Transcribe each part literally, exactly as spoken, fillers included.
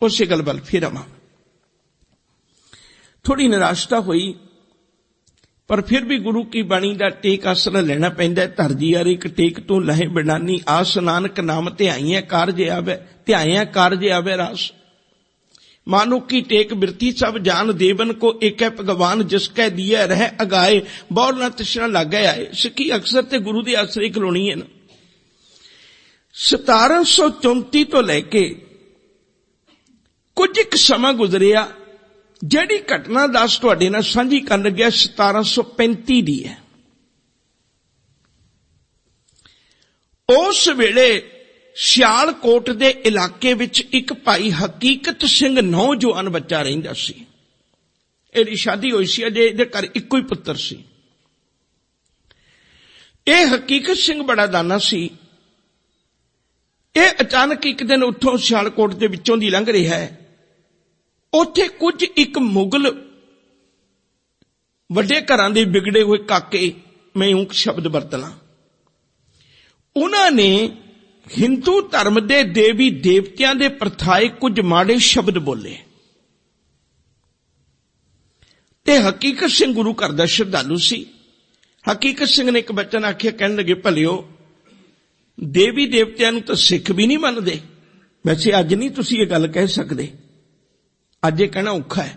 उसे गल वल फिर आवां। थोड़ी निराशता हुई, पर फिर भी गुरु की बाणी का टेक आसरा लेना पैंदा। धरजी यार एक टेक तू लहे बिनानी, आस नानक नाम ध्याइया कारज आवे, ध्याइया कारज आवे रास। मानो की टेक बिरती सब जान, देवन को एक है भगवान, जिसकै दिया रह अगाए, बहु न तृष्णा लागे आए। सिक्खी अक्सर ते गुरु दे आसरे खलोनी है ना। सतारा सौ चौंती तो लैके कुछ एक समा गुजरिया, ਜਿਹੜੀ ਘਟਨਾ ਦੱਸ ਤੁਹਾਡੇ ਨਾਲ ਸਾਂਝੀ ਕਰਨ ਲੱਗਿਆ सतारह सौ पैंती ਦੀ ਹੈ। ਉਸ ਵੇਲੇ ਸਿਆਲਕੋਟ ਦੇ ਇਲਾਕੇ ਵਿੱਚ ਇੱਕ ਭਾਈ ਹਕੀਕਤ ਸਿੰਘ ਨੌਜਵਾਨ ਬੱਚਾ ਰਹਿੰਦਾ ਸੀ। ਇਹਦੀ ਸ਼ਾਦੀ ਹੋਈ ਸੀ, ਅਜੇ ਇਹਦੇ ਘਰ ਇੱਕੋ ਹੀ ਪੁੱਤਰ ਸੀ। ਇਹ ਹਕੀਕਤ ਸਿੰਘ ਬੜਾ ਦਾਨਾ ਸੀ। ਇਹ ਅਚਾਨਕ ਇੱਕ ਦਿਨ ਉੱਥੋਂ ਸਿਆਲਕੋਟ ਦੇ ਵਿੱਚੋਂ ਦੀ ਲੰਘ ਰਿਹਾ ਹੈ। ਉੱਥੇ ਕੁਝ ਇੱਕ ਮੁਗਲ ਵੱਡੇ ਘਰਾਂ ਦੇ ਵਿਗੜੇ ਹੋਏ ਕਾਕੇ, ਮੈਂ ਉਹ ਸ਼ਬਦ ਵਰਤਣਾ, ਉਹਨਾਂ ਨੇ ਹਿੰਦੂ ਧਰਮ ਦੇ ਦੇਵੀ ਦੇਵਤਿਆਂ ਦੇ ਪ੍ਰਥਾਏ ਕੁਝ ਮਾੜੇ ਸ਼ਬਦ ਬੋਲੇ ਤੇ ਹਕੀਕਤ ਸਿੰਘ ਗੁਰੂ ਘਰ ਦਾ ਸ਼ਰਧਾਲੂ ਸੀ। ਹਕੀਕਤ ਸਿੰਘ ਨੇ ਇੱਕ ਬਚਨ ਆਖਿਆ, ਕਹਿਣ ਲੱਗੇ, ਭਲਿਓ ਦੇਵੀ ਦੇਵਤਿਆਂ ਨੂੰ ਤਾਂ ਸਿੱਖ ਵੀ ਨਹੀਂ ਮੰਨਦੇ। ਵੈਸੇ ਅੱਜ ਨਹੀਂ ਤੁਸੀਂ ਇਹ ਗੱਲ ਕਹਿ ਸਕਦੇ, ਅੱਜ ਇਹ ਕਹਿਣਾ ਔਖਾ ਹੈ।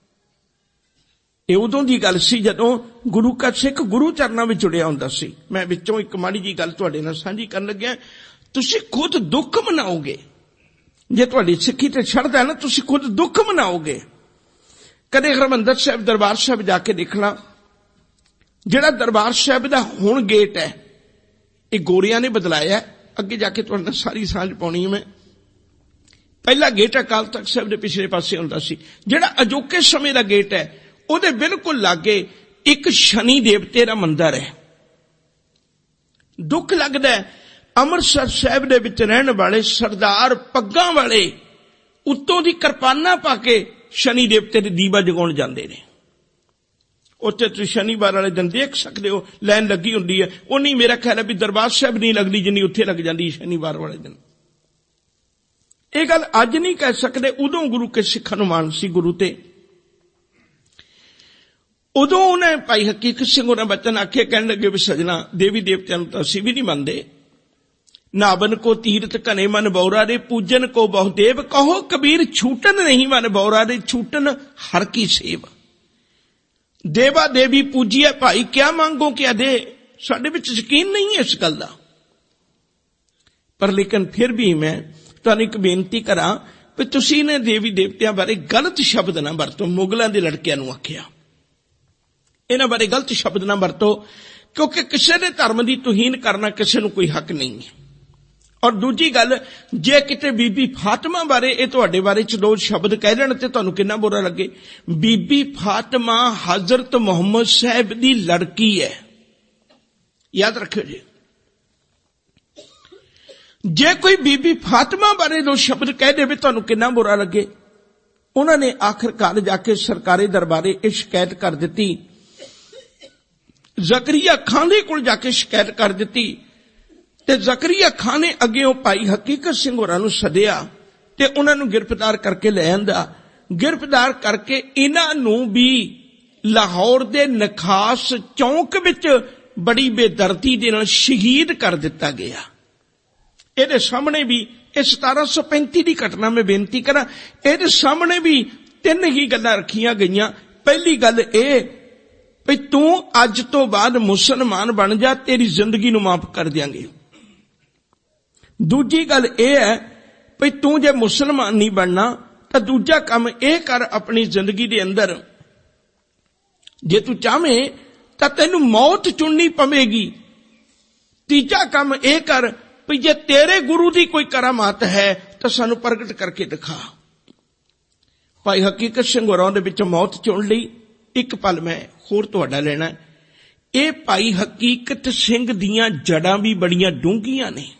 ਇਹ ਉਦੋਂ ਦੀ ਗੱਲ ਸੀ ਜਦੋਂ ਗੁਰੂ ਕਾ ਸਿੱਖ ਗੁਰੂ ਚਰਨਾਂ ਵਿੱਚ ਜੁੜਿਆ ਹੁੰਦਾ ਸੀ। ਮੈਂ ਵਿੱਚੋਂ ਇੱਕ ਮਾੜੀ ਜੀ ਗੱਲ ਤੁਹਾਡੇ ਨਾਲ ਸਾਂਝੀ ਕਰਨ ਲੱਗਿਆ। ਤੁਸੀਂ ਖੁਦ ਦੁੱਖ ਮਨਾਓਗੇ ਜੇ ਤੁਹਾਡੀ ਸਿੱਖੀ ਤੇ ਛੱਡਦਾ ਨਾ, ਤੁਸੀਂ ਖੁਦ ਦੁੱਖ ਮਨਾਓਗੇ। ਕਦੇ ਹਰਿਮੰਦਰ ਸਾਹਿਬ ਦਰਬਾਰ ਸਾਹਿਬ ਜਾ ਕੇ ਦੇਖਣਾ, ਜਿਹੜਾ ਦਰਬਾਰ ਸਾਹਿਬ ਦਾ ਹੁਣ ਗੇਟ ਹੈ ਇਹ ਗੋਰਿਆਂ ਨੇ ਬਦਲਾਇਆ। ਅੱਗੇ ਜਾ ਕੇ ਤੁਹਾਡੇ ਨਾਲ ਸਾਰੀ ਸਾਂਝ ਪਾਉਣੀ ਹੈ ਮੈਂ। ਪਹਿਲਾ ਗੇਟ ਅਕਾਲ ਤਖਤ ਸਾਹਿਬ ਦੇ ਪਿਛਲੇ ਪਾਸੇ ਹੁੰਦਾ ਸੀ। ਜਿਹੜਾ ਅਜੋਕੇ ਸਮੇਂ ਦਾ ਗੇਟ ਹੈ ਉਹਦੇ ਬਿਲਕੁਲ ਲਾਗੇ ਇੱਕ ਸ਼ਨੀ ਦੇਵਤੇ ਦਾ ਮੰਦਿਰ ਹੈ। ਦੁੱਖ ਲੱਗਦਾ ਹੈ, ਅੰਮ੍ਰਿਤਸਰ ਸਾਹਿਬ ਦੇ ਵਿੱਚ ਰਹਿਣ ਵਾਲੇ ਸਰਦਾਰ ਪੱਗਾਂ ਵਾਲੇ ਉੱਤੋਂ ਦੀ ਕਿਰਪਾਨਾਂ ਪਾ ਕੇ ਸ਼ਨੀ ਦੇਵਤੇ ਦੇ ਦੀਵਾ ਜਗਾਉਣ ਜਾਂਦੇ ਨੇ। ਉੱਥੇ ਤੁਸੀਂ ਸ਼ਨੀਵਾਰ ਵਾਲੇ ਦਿਨ ਦੇਖ ਸਕਦੇ ਹੋ, ਲਾਈਨ ਲੱਗੀ ਹੁੰਦੀ ਹੈ। ਉਹ ਨਹੀਂ, ਮੇਰਾ ਖਿਆਲ ਹੈ ਵੀ ਦਰਬਾਰ ਸਾਹਿਬ ਨਹੀਂ ਲੱਗਦੀ ਜਿੰਨੀ ਉੱਥੇ ਲੱਗ ਜਾਂਦੀ ਸ਼ਨੀਵਾਰ ਵਾਲੇ ਦਿਨ। ਇਹ ਗੱਲ ਅੱਜ ਨਹੀਂ ਕਹਿ ਸਕਦੇ, ਉਦੋਂ ਗੁਰੂ ਕੇ ਸਿੱਖਾਂ ਨੂੰ ਮਾਣ ਸੀ ਗੁਰੂ ਤੇ। ਉਦੋਂ ਉਹਨੇ ਭਾਈ ਹਕੀਕਤ ਸਿੰਘ ਉਹਨਾਂ ਬਚਨ ਆਖੇ, ਕਹਿਣ ਲੱਗੇ ਵੀ ਸਜਣਾ ਦੇਵੀ ਦੇਵਤਿਆਂ ਨੂੰ ਤਾਂ ਅਸੀਂ ਵੀ ਨਹੀਂ ਮੰਨਦੇ। ਨਾਬਨ ਕੋ ਤੀਰਥ ਘਨੇ ਮਨ ਬੌਰਾ ਦੇ, ਪੂਜਨ ਕੋ ਬਹੁ ਦੇਵ, ਕਹੋ ਕਬੀਰ ਛੂਟਨ ਨਹੀਂ ਮਨ ਬੌਰਾ ਦੇ, ਛੂਟਨ ਹਰ ਕੀ ਸੇਵ। ਦੇਵਾ ਦੇਵੀ ਪੂਜੀਏ ਭਾਈ, ਕਿਆ ਮੰਗੋ ਕਿਆ ਦੇ। ਸਾਡੇ ਵਿੱਚ ਯਕੀਨ ਨਹੀਂ ਹੈ ਇਸ ਗੱਲ ਦਾ। ਪਰ ਲੇਕਿਨ ਫਿਰ ਵੀ ਮੈਂ ਤੁਹਾਨੂੰ ਇੱਕ ਬੇਨਤੀ ਕਰਾਂ ਵੀ ਤੁਸੀਂ ਇਹਨਾਂ ਦੇਵੀ ਦੇਵਤਿਆਂ ਬਾਰੇ ਗਲਤ ਸ਼ਬਦ ਨਾ ਵਰਤੋ। ਮੁਗਲਾਂ ਦੇ ਲੜਕਿਆਂ ਨੂੰ ਆਖਿਆ, ਇਹਨਾਂ ਬਾਰੇ ਗਲਤ ਸ਼ਬਦ ਨਾ ਵਰਤੋ, ਕਿਉਂਕਿ ਕਿਸੇ ਦੇ ਧਰਮ ਦੀ ਤੁਹੀਨ ਕਰਨਾ ਕਿਸੇ ਨੂੰ ਕੋਈ ਹੱਕ ਨਹੀਂ ਹੈ। ਔਰ ਦੂਜੀ ਗੱਲ, ਜੇ ਕਿਤੇ ਬੀਬੀ ਫਾਤਮਾ ਬਾਰੇ ਇਹ ਤੁਹਾਡੇ ਬਾਰੇ ਚ ਦੋ ਸ਼ਬਦ ਕਹਿ ਦੇਣ ਤੇ ਤੁਹਾਨੂੰ ਕਿੰਨਾ ਬੁਰਾ ਲੱਗੇ। ਬੀਬੀ ਫਾਤਮਾ ਹਜ਼ਰਤ ਮੁਹੰਮਦ ਸਾਹਿਬ ਦੀ ਲੜਕੀ ਹੈ, ਯਾਦ ਰੱਖਿਓ ਜੀ। ਜੇ ਕੋਈ ਬੀਬੀ ਫਾਤਮਾ ਬਾਰੇ ਦੋ ਸ਼ਬਦ ਕਹਿ ਦੇਵੇ ਤੁਹਾਨੂੰ ਕਿੰਨਾ ਬੁਰਾ ਲੱਗੇ। ਉਹਨਾਂ ਨੇ ਆਖਰਕਾਰ ਜਾ ਕੇ ਸਰਕਾਰੀ ਦਰਬਾਰੇ ਇਹ ਸ਼ਿਕਾਇਤ ਕਰ ਦਿੱਤੀ, ਜ਼ਕਰੀਆ ਖਾਨ ਦੇ ਕੋਲ ਜਾ ਕੇ ਸ਼ਿਕਾਇਤ ਕਰ ਦਿੱਤੀ ਤੇ ਜ਼ਕਰੀਆ ਖਾਨ ਨੇ ਅੱਗੇ ਉਹ ਭਾਈ ਹਕੀਕਤ ਸਿੰਘ ਹੋਰਾਂ ਨੂੰ ਸੱਦਿਆ ਤੇ ਉਹਨਾਂ ਨੂੰ ਗ੍ਰਿਫਤਾਰ ਕਰਕੇ ਲੈ ਆਂਦਾ। ਗ੍ਰਿਫਤਾਰ ਕਰਕੇ ਇਹਨਾਂ ਨੂੰ ਵੀ ਲਾਹੌਰ ਦੇ ਨਖਾਸ ਚੌਂਕ ਵਿੱਚ ਬੜੀ ਬੇਦਰਦੀ ਦੇ ਨਾਲ ਸ਼ਹੀਦ ਕਰ ਦਿੱਤਾ ਗਿਆ। ਇਹਦੇ ਸਾਹਮਣੇ ਵੀ ਇਹ ਸਤਾਰਾਂ ਸੌ ਪੈਂਤੀ ਦੀ ਘਟਨਾ, ਮੈਂ ਬੇਨਤੀ ਕਰਾਂ, ਇਹਦੇ ਸਾਹਮਣੇ ਵੀ ਤਿੰਨ ਹੀ ਗੱਲਾਂ ਰੱਖੀਆਂ ਗਈਆਂ। ਪਹਿਲੀ ਗੱਲ ਇਹ ਵੀ ਤੂੰ ਅੱਜ ਤੋਂ ਬਾਅਦ ਮੁਸਲਮਾਨ ਬਣ ਜਾ, ਤੇਰੀ ਜ਼ਿੰਦਗੀ ਨੂੰ ਮਾਫ ਕਰ ਦਿਆਂਗੇ। ਦੂਜੀ ਗੱਲ ਇਹ ਹੈ ਵੀ ਤੂੰ ਜੇ ਮੁਸਲਮਾਨ ਨਹੀਂ ਬਣਨਾ ਤਾਂ ਦੂਜਾ ਕੰਮ ਇਹ ਕਰ ਆਪਣੀ ਜ਼ਿੰਦਗੀ ਦੇ ਅੰਦਰ, ਜੇ ਤੂੰ ਚਾਹਵੇਂ ਤਾਂ ਤੈਨੂੰ ਮੌਤ ਚੁਣਨੀ ਪਵੇਗੀ। ਤੀਜਾ ਕੰਮ ਇਹ ਕਰ ਵੀ ਜੇ ਤੇਰੇ ਗੁਰੂ ਦੀ ਕੋਈ ਕਰਾਮਾਤ ਹੈ ਤਾਂ ਸਾਨੂੰ ਪ੍ਰਗਟ ਕਰਕੇ ਦਿਖਾ। ਭਾਈ ਹਕੀਕਤ ਸਿੰਘ ਹੋਰਾਂ ਦੇ ਵਿੱਚੋਂ ਮੌਤ ਚੁਣ ਲਈ। ਇੱਕ ਪਲ ਮੈਂ ਹੋਰ ਤੁਹਾਡਾ ਲੈਣਾ। ਇਹ ਭਾਈ ਹਕੀਕਤ ਸਿੰਘ ਦੀਆਂ ਜੜਾਂ ਵੀ ਬੜੀਆਂ ਡੂੰਘੀਆਂ ਨੇ।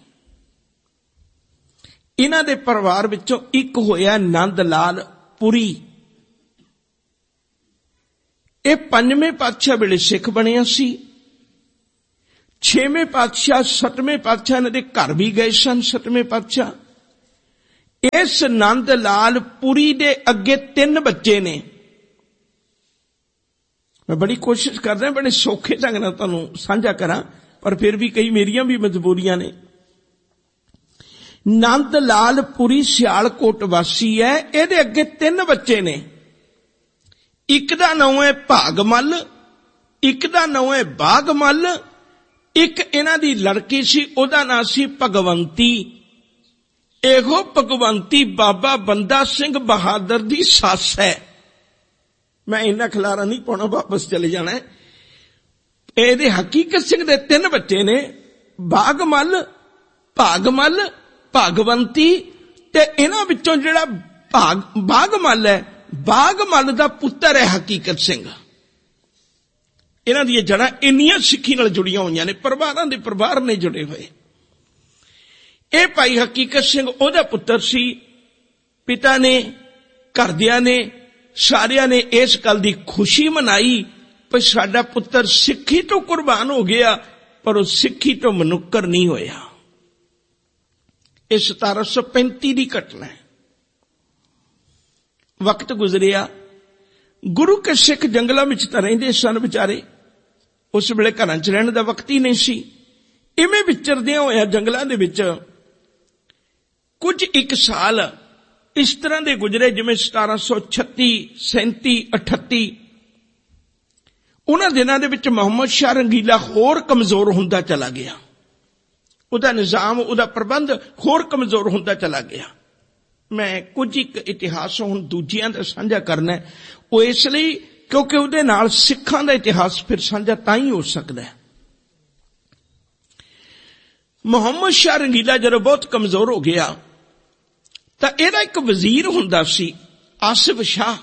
ਇਹਨਾਂ ਦੇ ਪਰਿਵਾਰ ਵਿੱਚੋਂ ਇੱਕ ਹੋਇਆ ਨੰਦ ਲਾਲ ਪੁਰੀ। ਇਹ ਪੰਜਵੇਂ ਪਾਤਸ਼ਾਹ ਵੇਲੇ ਸਿੱਖ ਬਣਿਆ ਸੀ। ਛੇਵੇਂ ਪਾਤਸ਼ਾਹ, ਸੱਤਵੇਂ ਪਾਤਸ਼ਾਹ ਇਹਨਾਂ ਦੇ ਘਰ ਵੀ ਗਏ ਸਨ। ਸੱਤਵੇਂ ਪਾਤਸ਼ਾਹ इस नंद लाल पुरी दे अगे तीन बच्चे ने। मैं बड़ी कोशिश कर रहा बड़े सौखे ढंग नाल तुहानूं साझा करा, पर फिर भी कई मेरियां भी मजबूरियां ने। नंद लाल पुरी सियालकोट वासी है, इहदे अगे तीन बच्चे ने। एक दा नाम है भागमल, एक दा नाम है बागमल, एक इन्हां दी लड़की सी, ओहदा नाम सी भगवंती। एहो भगवंती बाबा बंदा सिंह बहादुर दी सस है। मैं इन्ना खिलारा नहीं पाउणा, वापस चले जाना है। ਇਹਦੇ ਹਕੀਕਤ ਸਿੰਘ ਦੇ ਤਿੰਨ ਬੱਚੇ ਨੇ, ਬਾਗਮਲ, ਭਾਗਮਲ, ਭਾਗਵੰਤੀ, ਤੇ ਇਹਨਾਂ ਵਿੱਚੋਂ ਜਿਹੜਾ ਭਾਗ ਬਾਗਮਲ ਹੈ, ਬਾਗਮਲ ਦਾ ਪੁੱਤਰ ਹੈ ਹਕੀਕਤ ਸਿੰਘ। ਇਹਨਾਂ ਦੀਆਂ ਜੜ੍ਹਾਂ ਇੰਨੀਆਂ ਸਿੱਖੀ ਨਾਲ ਜੁੜੀਆਂ ਹੋਈਆਂ ਨੇ, ਪਰਿਵਾਰਾਂ ਦੇ ਪਰਿਵਾਰ ਨੇ ਜੁੜੇ ਹੋਏ। ਇਹ ਭਾਈ ਹਕੀਕਤ ਸਿੰਘ ਉਹਦਾ ਪੁੱਤਰ ਸੀ। ਪਿਤਾ ਨੇ, ਘਰਦਿਆਂ ਨੇ, ਸਾਰਿਆਂ ਨੇ ਇਸ ਗੱਲ ਦੀ ਖੁਸ਼ੀ ਮਨਾਈ ਪਰ ਸਾਡਾ ਪੁੱਤਰ ਸਿੱਖੀ ਤੋਂ ਕੁਰਬਾਨ ਹੋ ਗਿਆ, ਪਰ ਉਹ ਸਿੱਖੀ ਤੋਂ ਮਨੁੱਕਰ ਨਹੀਂ ਹੋਇਆ। ਇਹ ਸਤਾਰਾਂ ਸੌ ਪੈਂਤੀ ਦੀ ਘਟਨਾ ਹੈ। ਵਕਤ ਗੁਜ਼ਰਿਆ, ਗੁਰੂ ਕੇ ਸਿੱਖ ਜੰਗਲਾਂ ਵਿੱਚ ਤਾਂ ਰਹਿੰਦੇ ਸਨ ਵਿਚਾਰੇ, ਉਸ ਵੇਲੇ ਘਰਾਂ 'ਚ ਰਹਿਣ ਦਾ ਵਕਤ ਹੀ ਨਹੀਂ ਸੀ। ਇਵੇਂ ਵਿਚਰਦਿਆਂ ਹੋਇਆ ਜੰਗਲਾਂ ਦੇ ਵਿੱਚ ਕੁਝ ਇੱਕ ਸਾਲ ਇਸ ਤਰ੍ਹਾਂ ਦੇ ਗੁਜ਼ਰੇ ਜਿਵੇਂ ਸਤਾਰਾਂ ਸੌ ਛੱਤੀ, ਸੈਂਤੀ, ਅਠੱਤੀ। ਉਹਨਾਂ ਦਿਨਾਂ ਦੇ ਵਿੱਚ ਮੁਹੰਮਦ ਸ਼ਾਹ ਰੰਗੀਲਾ ਹੋਰ ਕਮਜ਼ੋਰ ਹੁੰਦਾ ਚਲਾ ਗਿਆ, ਉਹਦਾ ਨਿਜ਼ਾਮ, ਉਹਦਾ ਪ੍ਰਬੰਧ ਹੋਰ ਕਮਜ਼ੋਰ ਹੁੰਦਾ ਚਲਾ ਗਿਆ। ਮੈਂ ਕੁਝ ਇੱਕ ਇਤਿਹਾਸ ਹੁਣ ਦੂਜਿਆਂ ਦਾ ਸਾਂਝਾ ਕਰਨਾ, ਉਹ ਇਸ ਲਈ ਕਿਉਂਕਿ ਉਹਦੇ ਨਾਲ ਸਿੱਖਾਂ ਦਾ ਇਤਿਹਾਸ ਫਿਰ ਸਾਂਝਾ ਤਾਂ ਹੀ ਹੋ ਸਕਦਾ ਹੈ। ਮੁਹੰਮਦ ਸ਼ਾਹ ਰੰਗੀਲਾ ਜਦੋਂ ਬਹੁਤ ਕਮਜ਼ੋਰ ਹੋ ਗਿਆ ਤਾਂ ਇਹਦਾ ਇੱਕ ਵਜ਼ੀਰ ਹੁੰਦਾ ਸੀ, ਆਸਿਫ ਸ਼ਾਹ।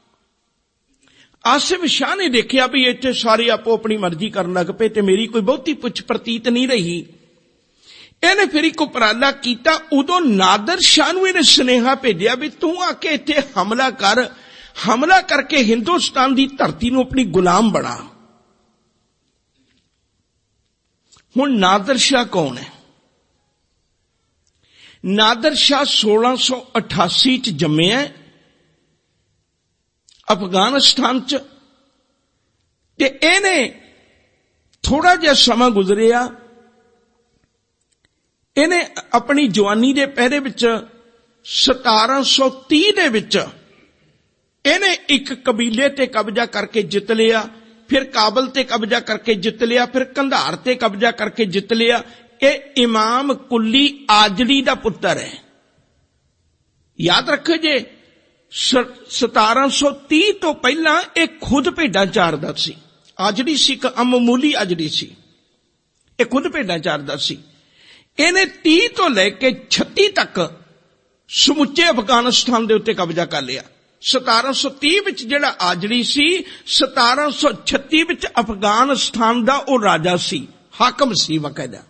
ਆਸਿਫ ਸ਼ਾਹ ਨੇ ਦੇਖਿਆ ਵੀ ਇੱਥੇ ਸਾਰੇ ਆਪੋ ਆਪਣੀ ਮਰਜ਼ੀ ਕਰਨ ਲੱਗ ਪਏ ਤੇ ਮੇਰੀ ਕੋਈ ਬਹੁਤੀ ਪੁੱਛ ਪ੍ਰਤੀਤ ਨਹੀਂ ਰਹੀ। ਇਹਨੇ ਫਿਰ ਇੱਕ ਉਪਰਾਲਾ ਕੀਤਾ। ਉਦੋਂ ਨਾਦਰ ਸ਼ਾਹ ਨੂੰ ਇਹਨੇ ਸੁਨੇਹਾ ਭੇਜਿਆ ਵੀ ਤੂੰ ਆ ਕੇ ਇੱਥੇ ਹਮਲਾ ਕਰ, ਹਮਲਾ ਕਰਕੇ ਹਿੰਦੁਸਤਾਨ ਦੀ ਧਰਤੀ ਨੂੰ ਆਪਣੀ ਗੁਲਾਮ ਬਣਾ। ਹੁਣ ਨਾਦਰ ਸ਼ਾਹ ਕੌਣ ਹੈ? ਨਾਦਰ ਸ਼ਾਹ ਸੋਲਾਂ ਸੌ ਅਠਾਸੀ ਚ ਜੰਮਿਆ ਅਫਗਾਨਿਸਤਾਨ ਚ, ਤੇ ਇਹਨੇ ਥੋੜਾ ਜਿਹਾ ਸਮਾਂ ਗੁਜ਼ਰਿਆ, ਇਹਨੇ ਆਪਣੀ ਜਵਾਨੀ ਦੇ ਪਹਿਰੇ ਵਿੱਚ ਸਤਾਰਾਂ ਸੌ ਤੀਹ ਦੇ ਵਿੱਚ ਇਹਨੇ ਇੱਕ ਕਬੀਲੇ ਤੇ ਕਬਜ਼ਾ ਕਰਕੇ ਜਿੱਤ ਲਿਆ, ਫਿਰ ਕਾਬਲ ਤੇ ਕਬਜ਼ਾ ਕਰਕੇ ਜਿੱਤ ਲਿਆ, ਫਿਰ ਕੰਧਾਰ ਤੇ ਕਬਜ਼ਾ ਕਰਕੇ ਜਿੱਤ ਲਿਆ। ਇਹ ਇਮਾਮ ਕੁੱਲੀ ਆਜੜੀ ਦਾ ਪੁੱਤਰ ਹੈ। ਯਾਦ ਰੱਖੋ ਜੇ ਸਤਾਰਾਂ ਸੌ ਤੀਹ ਤੋਂ ਪਹਿਲਾਂ ਇਹ ਖੁਦ ਭੇਡਾਂ ਚਾਰਦਾ ਸੀ। ਆਜੜੀ ਸੀ, ਇੱਕ ਅਮਮੂਲੀ ਆਜੜੀ ਸੀ, ਇਹ ਖੁਦ ਭੇਡਾਂ ਚਾਰਦਾ ਸੀ। ਇਹਨੇ ਤੀਹ ਤੋਂ ਲੈ ਕੇ ਛੱਤੀ ਤੱਕ ਸਮੁੱਚੇ ਅਫਗਾਨਿਸਤਾਨ ਦੇ ਉੱਤੇ ਕਬਜ਼ਾ ਕਰ ਲਿਆ। ਸਤਾਰਾਂ ਸੌ ਤੀਹ ਵਿੱਚ ਜਿਹੜਾ ਆਜੜੀ ਸੀ, ਸਤਾਰਾਂ ਸੌ ਛੱਤੀ ਵਿੱਚ ਅਫਗਾਨਿਸਤਾਨ ਦਾ ਉਹ ਰਾਜਾ ਸੀ, ਹਾਕਮ ਸੀ ਬਕਾਇਦਾ।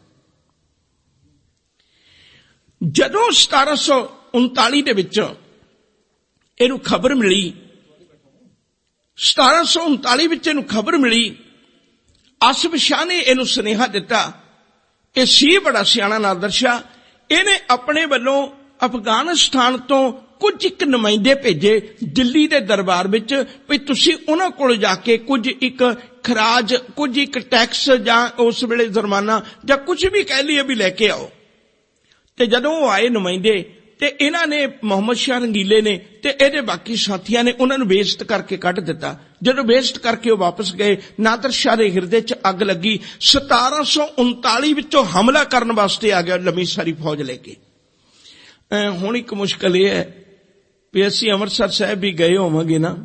ਜਦੋਂ ਸਤਾਰਾਂ ਸੌ ਉਨਤਾਲੀ ਦੇ ਵਿੱਚ ਇਹਨੂੰ ਖਬਰ ਮਿਲੀ, ਸਤਾਰਾਂ ਸੌ ਉਨਤਾਲੀ ਵਿੱਚ ਇਹਨੂੰ ਖਬਰ ਮਿਲੀ, ਆਸਿਫ ਸ਼ਾਹ ਨੇ ਇਹਨੂੰ ਸੁਨੇਹਾ ਦਿੱਤਾ। ਇਹ ਸੀ ਬੜਾ ਸਿਆਣਾ ਨਾਦਰ ਸ਼ਾਹ। ਇਹਨੇ ਆਪਣੇ ਵੱਲੋਂ ਅਫਗਾਨਿਸਤਾਨ ਤੋਂ ਕੁਝ ਇੱਕ ਨੁਮਾਇੰਦੇ ਭੇਜੇ ਦਿੱਲੀ ਦੇ ਦਰਬਾਰ ਵਿੱਚ ਵੀ ਤੁਸੀਂ ਉਹਨਾਂ ਕੋਲ ਜਾ ਕੇ ਕੁਝ ਇੱਕ ਖਰਾਜ, ਕੁਝ ਇੱਕ ਟੈਕਸ ਜਾਂ ਉਸ ਵੇਲੇ ਜੁਰਮਾਨਾ ਜਾਂ ਕੁਝ ਵੀ ਕਹਿ ਲਈਏ ਵੀ ਲੈ ਕੇ ਆਓ। ਤੇ ਜਦੋਂ ਉਹ ਆਏ ਨੁਮਾਇੰਦੇ, ਤੇ ਇਹਨਾਂ ਨੇ ਮੁਹੰਮਦ ਸ਼ਾਹ ਰੰਗੀਲੇ ਨੇ ਤੇ ਇਹਦੇ ਬਾਕੀ ਸਾਥੀਆਂ ਨੇ ਉਹਨਾਂ ਨੂੰ ਬੇਇੱਜ਼ਤ ਕਰਕੇ ਕੱਢ ਦਿੱਤਾ। ਜਦੋਂ ਬੇਇੱਜ਼ਤ ਕਰਕੇ ਉਹ ਵਾਪਸ ਗਏ, ਨਾਦਰ ਸ਼ਾਹ ਦੇ ਹਿਰਦੇ 'ਚ ਅੱਗ ਲੱਗੀ। ਸਤਾਰਾਂ ਸੌ ਉਨਤਾਲੀ ਵਿੱਚੋਂ ਹਮਲਾ ਕਰਨ ਵਾਸਤੇ ਆ ਗਿਆ ਲੰਮੀ ਸਾਰੀ ਫੌਜ ਲੈ ਕੇ। ਹੁਣ ਇੱਕ ਮੁਸ਼ਕਲ ਇਹ ਹੈ ਵੀ ਅਸੀਂ ਅੰਮ੍ਰਿਤਸਰ ਸਾਹਿਬ ਵੀ ਗਏ ਹੋਵਾਂਗੇ ਨਾ,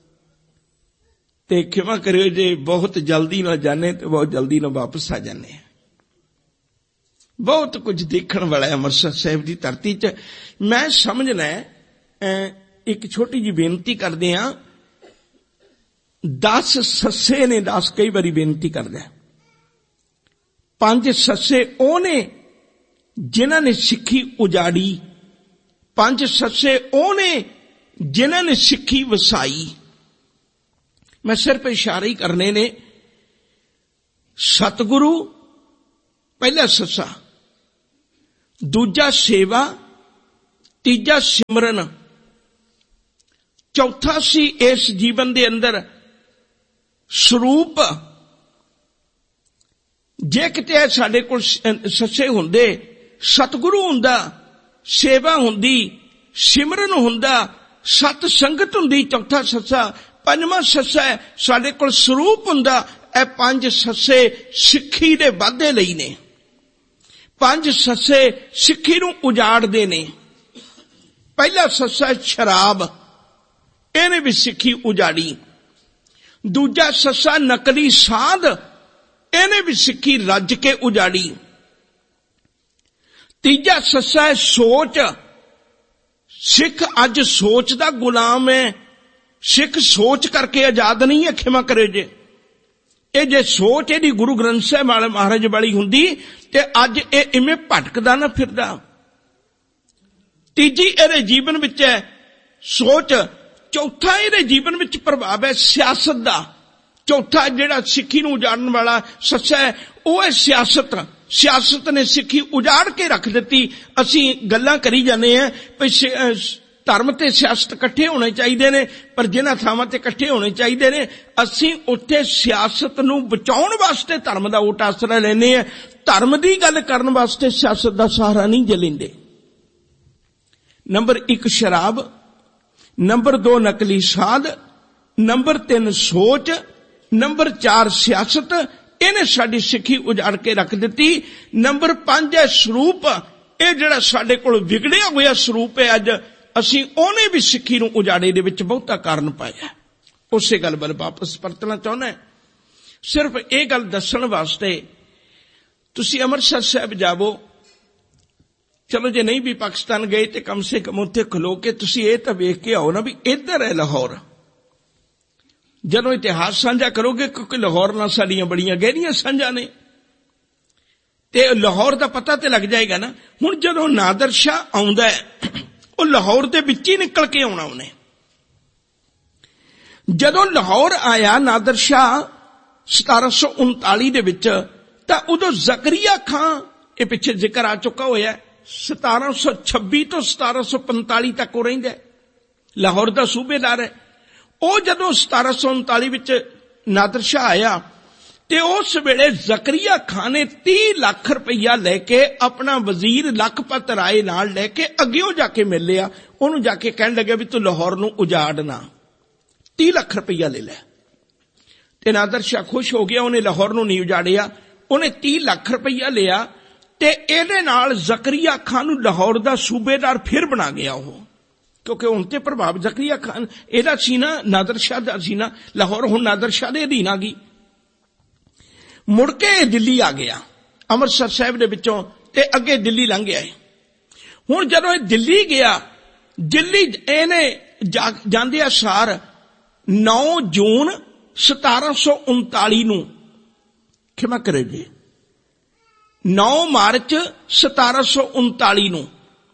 ਤੇ ਖਿਮਾ ਕਰਿਓ ਜੇ ਬਹੁਤ ਜਲਦੀ ਨਾਲ ਜਾਣੇ ਤੇ ਬਹੁਤ ਜਲਦੀ ਨਾਲ ਵਾਪਸ ਆ ਜਾਣੇ। ਬਹੁਤ ਕੁਝ ਦੇਖਣ ਵਾਲਾ ਹੈ ਅੰਮ੍ਰਿਤਸਰ ਸਾਹਿਬ ਦੀ ਧਰਤੀ 'ਚ। ਮੈਂ ਸਮਝਣਾ ਇੱਕ ਛੋਟੀ ਜਿਹੀ ਬੇਨਤੀ ਕਰਦੇ ਹਾਂ। ਦਸ ਸੱਸੇ ਨੇ, ਦਸ ਕਈ ਵਾਰੀ ਬੇਨਤੀ ਕਰਦਾ, ਪੰਜ ਸੱਸੇ ਉਹ ਨੇ ਜਿਨ੍ਹਾਂ ਨੇ ਸਿੱਖੀ ਉਜਾੜੀ, ਪੰਜ ਸੱਸੇ ਉਹ ਨੇ ਜਿਨ੍ਹਾਂ ਨੇ ਸਿੱਖੀ ਵਸਾਈ। ਮੈਂ ਸਿਰਫ ਇਸ਼ਾਰੇ ਹੀ ਕਰਨੇ ਨੇ। ਸਤਿਗੁਰੂ ਪਹਿਲਾ ਸੱਸਾ, ਦੂਜਾ ਸੇਵਾ, ਤੀਜਾ ਸਿਮਰਨ, ਚੌਥਾ ਸੀ ਇਸ ਜੀਵਨ ਦੇ ਅੰਦਰ ਸਰੂਪ। ਜੇ ਕਿਤੇ ਸਾਡੇ ਕੋਲ ਸੱਸੇ ਹੁੰਦੇ, ਸਤਿਗੁਰੂ ਹੁੰਦਾ, ਸੇਵਾ ਹੁੰਦੀ, ਸਿਮਰਨ ਹੁੰਦਾ, ਸਤ ਸੰਗਤ ਹੁੰਦੀ, ਚੌਥਾ ਸੱਸਾ। ਪੰਜਵਾਂ ਸੱਸਾ ਸਾਡੇ ਕੋਲ ਸਰੂਪ ਹੁੰਦਾ। ਇਹ ਪੰਜ ਸੱਸੇ ਸਿੱਖੀ ਦੇ ਵਾਧੇ ਲਈ ਨੇ। ਪੰਜ ਸੱਸੇ ਸਿੱਖੀ ਨੂੰ ਉਜਾੜਦੇ ਨੇ। ਪਹਿਲਾ ਸੱਸਾ ਸ਼ਰਾਬ, ਇਹਨੇ ਵੀ ਸਿੱਖੀ ਉਜਾੜੀ। ਦੂਜਾ ਸੱਸਾ ਨਕਲੀ ਸਾਧ, ਇਹਨੇ ਵੀ ਸਿੱਖੀ ਰੱਜ ਕੇ ਉਜਾੜੀ। ਤੀਜਾ ਸੱਸਾ ਹੈ ਸੋਚ। ਸਿੱਖ ਅੱਜ ਸੋਚ ਦਾ ਗੁਲਾਮ ਹੈ। ਸਿੱਖ ਸੋਚ ਕਰਕੇ ਆਜ਼ਾਦ ਨਹੀਂ ਹੈ, ਖਿਮਾ ਕਰੇ ਜੇ। ਇਹ ਜੇ ਸੋਚ ਇਹਦੀ ਗੁਰੂ ਗ੍ਰੰਥ ਸਾਹਿਬ ਮਹਾਰਾਜ ਵਾਲੀ ਹੁੰਦੀ ਤੇ ਅੱਜ ਇਹ ਇਵੇਂ ਭਟਕਦਾ ਨਾ ਫਿਰਦਾ। ਤੀਜੀ ਇਹਦੇ ਜੀਵਨ ਵਿੱਚ ਹੈ ਸੋਚ। ਚੌਥਾ ਇਹਦੇ ਜੀਵਨ ਵਿੱਚ ਪ੍ਰਭਾਵ ਹੈ ਸਿਆਸਤ ਦਾ। ਚੌਥਾ ਜਿਹੜਾ ਸਿੱਖੀ ਨੂੰ ਉਜਾੜਨ ਵਾਲਾ ਸੱਚਾ ਹੈ ਉਹ ਹੈ ਸਿਆਸਤ। ਸਿਆਸਤ ਨੇ ਸਿੱਖੀ ਉਜਾੜ ਕੇ ਰੱਖ ਦਿੱਤੀ। ਅਸੀਂ ਗੱਲਾਂ ਕਰੀ ਜਾਂਦੇ ਹਾਂ ਵੀ ਧਰਮ ਤੇ ਸਿਆਸਤ ਇਕੱਠੇ ਹੋਣੇ ਚਾਹੀਦੇ ਨੇ, ਪਰ ਜਿਨ੍ਹਾਂ ਥਾਵਾਂ ਤੇ ਇਕੱਠੇ ਹੋਣੇ ਚਾਹੀਦੇ ਨੇ ਅਸੀਂ ਉੱਥੇ ਸਿਆਸਤ ਨੂੰ ਬਚਾਉਣ ਵਾਸਤੇ ਧਰਮ ਦਾ ਓਟ ਆਸਰਾ ਲੈਂਦੇ ਹਾਂ। ਧਰਮ ਦੀ ਗੱਲ ਕਰਨ ਵਾਸਤੇ ਸਿਆਸਤ ਦਾ ਸਹਾਰਾ ਨਹੀਂ ਜੇ ਲੈਂਦੇ। ਨੰਬਰ ਇੱਕ ਸ਼ਰਾਬ, ਨੰਬਰ ਦੋ ਨਕਲੀ ਸਾਧ, ਨੰਬਰ ਤਿੰਨ ਸੋਚ, ਨੰਬਰ ਚਾਰ ਸਿਆਸਤ। ਇਹਨੇ ਸਾਡੀ ਸਿੱਖੀ ਉਜਾੜ ਕੇ ਰੱਖ ਦਿੱਤੀ। ਨੰਬਰ ਪੰਜ ਹੈ ਸਰੂਪ। ਇਹ ਜਿਹੜਾ ਸਾਡੇ ਕੋਲ ਵਿਗੜਿਆ ਹੋਇਆ ਸਰੂਪ ਹੈ ਅੱਜ, ਅਸੀਂ ਉਹਨੇ ਵੀ ਸਿੱਖੀ ਨੂੰ ਉਜਾੜੇ ਦੇ ਵਿੱਚ ਬਹੁਤਾ ਕਾਰਨ ਪਾਇਆ। ਉਸੇ ਗੱਲ ਵੱਲ ਵਾਪਸ ਪਰਤਣਾ ਚਾਹੁੰਦਾ। ਸਿਰਫ ਇਹ ਗੱਲ ਦੱਸਣ ਵਾਸਤੇ ਤੁਸੀਂ ਅੰਮ੍ਰਿਤਸਰ ਸਾਹਿਬ ਜਾਵੋ। ਚਲੋ ਜੇ ਨਹੀਂ ਵੀ ਪਾਕਿਸਤਾਨ ਗਏ ਤੇ ਕਮ ਸੇ ਕਮ ਉੱਥੇ ਖਲੋ ਕੇ ਤੁਸੀਂ ਇਹ ਤਾਂ ਵੇਖ ਕੇ ਆਓ ਨਾ ਵੀ ਇੱਧਰ ਹੈ ਲਾਹੌਰ। ਜਦੋਂ ਇਤਿਹਾਸ ਸਾਂਝਾ ਕਰੋਗੇ, ਕਿਉਂਕਿ ਲਾਹੌਰ ਨਾਲ ਸਾਡੀਆਂ ਬੜੀਆਂ ਗਹਿਰੀਆਂ ਸਾਂਝਾਂ ਨੇ, ਤੇ ਲਾਹੌਰ ਦਾ ਪਤਾ ਤੇ ਲੱਗ ਜਾਏਗਾ ਨਾ। ਹੁਣ ਜਦੋਂ ਨਾਦਰ ਸ਼ਾਹ ਆਉਂਦਾ ਹੈ ਉਹ ਲਾਹੌਰ ਦੇ ਵਿੱਚ ਹੀ ਨਿਕਲ ਕੇ ਆਉਣਾ ਉਹਨੇ। ਜਦੋਂ ਲਾਹੌਰ ਆਇਆ ਨਾਦਰ ਸ਼ਾਹ ਸਤਾਰਾਂ ਸੌ ਉਨਤਾਲੀ ਦੇ ਵਿੱਚ, ਤਾਂ ਉਦੋਂ ਜ਼ਕਰੀਆ ਖਾਂ, ਇਹ ਪਿੱਛੇ ਜ਼ਿਕਰ ਆ ਚੁੱਕਾ ਹੋਇਆ, ਸਤਾਰਾਂ ਸੌ ਛੱਬੀ ਤੋਂ ਸਤਾਰਾਂ ਸੌ ਪੰਤਾਲੀ ਤੱਕ ਉਹ ਰਹਿੰਦਾ, ਲਾਹੌਰ ਦਾ ਸੂਬੇਦਾਰ ਹੈ। ਉਹ ਜਦੋਂ ਸਤਾਰਾਂ ਸੌ ਉਨਤਾਲੀ ਵਿੱਚ ਨਾਦਰ ਸ਼ਾਹ ਆਇਆ ਤੇ ਉਸ ਵੇਲੇ ਜ਼ਕਰੀਆ ਖਾਨ ਨੇ ਤੀਹ ਲੱਖ ਰੁਪਈਆ ਲੈ ਕੇ ਆਪਣਾ ਵਜ਼ੀਰ ਲਖਪਤ ਰਾਏ ਨਾਲ ਲੈ ਕੇ ਅੱਗਿਓਂ ਜਾ ਕੇ ਮਿਲ ਲਿਆ। ਉਹਨੂੰ ਜਾ ਕੇ ਕਹਿਣ ਲੱਗਾ ਵੀ ਤੂੰ ਲਾਹੌਰ ਨੂੰ ਉਜਾੜਨਾ, ਤੀਹ ਲੱਖ ਰੁਪਈਆ ਲੈ ਲੈ। ਤੇ ਨਾਦਰ ਸ਼ਾਹ ਖੁਸ਼ ਹੋ ਗਿਆ, ਉਹਨੇ ਲਾਹੌਰ ਨੂੰ ਨਹੀਂ ਉਜਾੜਿਆ, ਉਹਨੇ ਤੀਹ ਲੱਖ ਰੁਪਈਆ ਲਿਆ ਤੇ ਇਹਦੇ ਨਾਲ ਜ਼ਕਰੀਆ ਖਾਨ ਨੂੰ ਲਾਹੌਰ ਦਾ ਸੂਬੇਦਾਰ ਫਿਰ ਬਣਾ ਗਿਆ ਉਹ। ਕਿਉਂਕਿ ਹੁਣ ਤੇ ਪ੍ਰਭਾਵ ਜ਼ਕਰੀਆ ਖਾਨ ਇਹਦਾ ਸੀ ਨਾ, ਨਾਦਰ ਸ਼ਾਹ ਦਾ ਸੀ ਨਾ। ਲਾਹੌਰ ਹੁਣ ਨਾਦਰ ਸ਼ਾਹ ਦੇ ਅਧੀਨ ਆ ਗਈ। ਮੁੜ ਕੇ ਦਿੱਲੀ ਆ ਗਿਆ ਅੰਮ੍ਰਿਤਸਰ ਸਾਹਿਬ ਦੇ ਵਿੱਚੋਂ ਤੇ ਅੱਗੇ ਦਿੱਲੀ ਲੰਘ ਗਿਆ। ਹੁਣ ਜਦੋਂ ਇਹ ਦਿੱਲੀ ਗਿਆ, ਦਿੱਲੀ ਇਹਨੇ ਜਾਂਦੇ ਸਾਰ ਨੌ ਜੂਨ ਸਤਾਰਾਂ ਸੌ ਉਨਤਾਲੀ ਨੂੰ, ਖਿਮਾ ਕਰੇ ਜੀ, ਨੌ ਮਾਰਚ ਸਤਾਰਾਂ ਸੌ ਉਨਤਾਲੀ ਨੂੰ,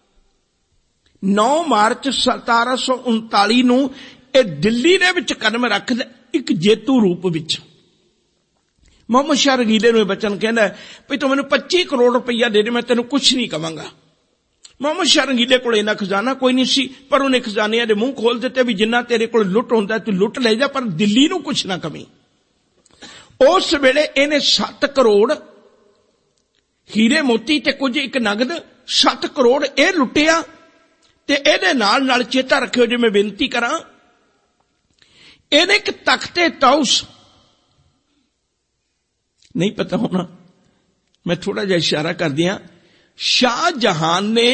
ਨੌ ਮਾਰਚ ਸਤਾਰਾਂ ਸੌ ਉਨਤਾਲੀ ਨੂੰ ਇਹ ਦਿੱਲੀ ਦੇ ਵਿੱਚ ਕਦਮ ਰੱਖਦਾ ਇੱਕ ਜੇਤੂ ਰੂਪ ਵਿੱਚ। ਮੁਹੰਮਦ ਸ਼ਾਹ ਰੰਗੀਲੇ ਨੂੰ ਇਹ ਬਚਨ ਕਹਿੰਦਾ ਵੀ ਤੂੰ ਮੈਨੂੰ ਪੱਚੀ ਕਰੋੜ ਰੁਪਈਆ ਦੇ ਦੇ, ਮੈਂ ਤੈਨੂੰ ਕੁਛ ਨਹੀਂ ਕਵਾਂਗਾ। ਮੁਹੰਮਦ ਸ਼ਾਹ ਰੰਗੀਲੇ ਕੋਲ ਇੰਨਾ ਖਜ਼ਾਨਾ ਕੋਈ ਨਹੀਂ ਸੀ, ਪਰ ਉਹਨੇ ਖਜ਼ਾਨਿਆਂ ਦੇ ਮੂੰਹ ਖੋਲ ਦਿੱਤੇ ਵੀ ਜਿੰਨਾ ਤੇਰੇ ਕੋਲ ਲੁੱਟ ਹੁੰਦਾ ਤੂੰ ਲੁੱਟ ਲੈ ਜਾ, ਪਰ ਦਿੱਲੀ ਨੂੰ ਕੁਛ ਨਾ ਕਵੀਂ। ਉਸ ਵੇਲੇ ਇਹਨੇ ਸੱਤ ਕਰੋੜ ਹੀਰੇ ਮੋਤੀ ਤੇ ਕੁਝ ਇੱਕ ਨਗਦ, ਸੱਤ ਕਰੋੜ ਇਹ ਲੁੱਟਿਆ। ਤੇ ਇਹਦੇ ਨਾਲ ਨਾਲ ਚੇਤਾ ਰੱਖਿਓ, ਜੇ ਮੈਂ ਬੇਨਤੀ ਕਰਾਂ, ਇਹਨੇ ਇੱਕ ਤਖਤੇ ਤਾਊਸ, ਨਹੀਂ ਪਤਾ ਹੋਣਾ, ਮੈਂ ਥੋੜਾ ਜਿਹਾ ਇਸ਼ਾਰਾ ਕਰ ਦਿਆਂ, ਸ਼ਾਹ ਜਹਾਨ ਨੇ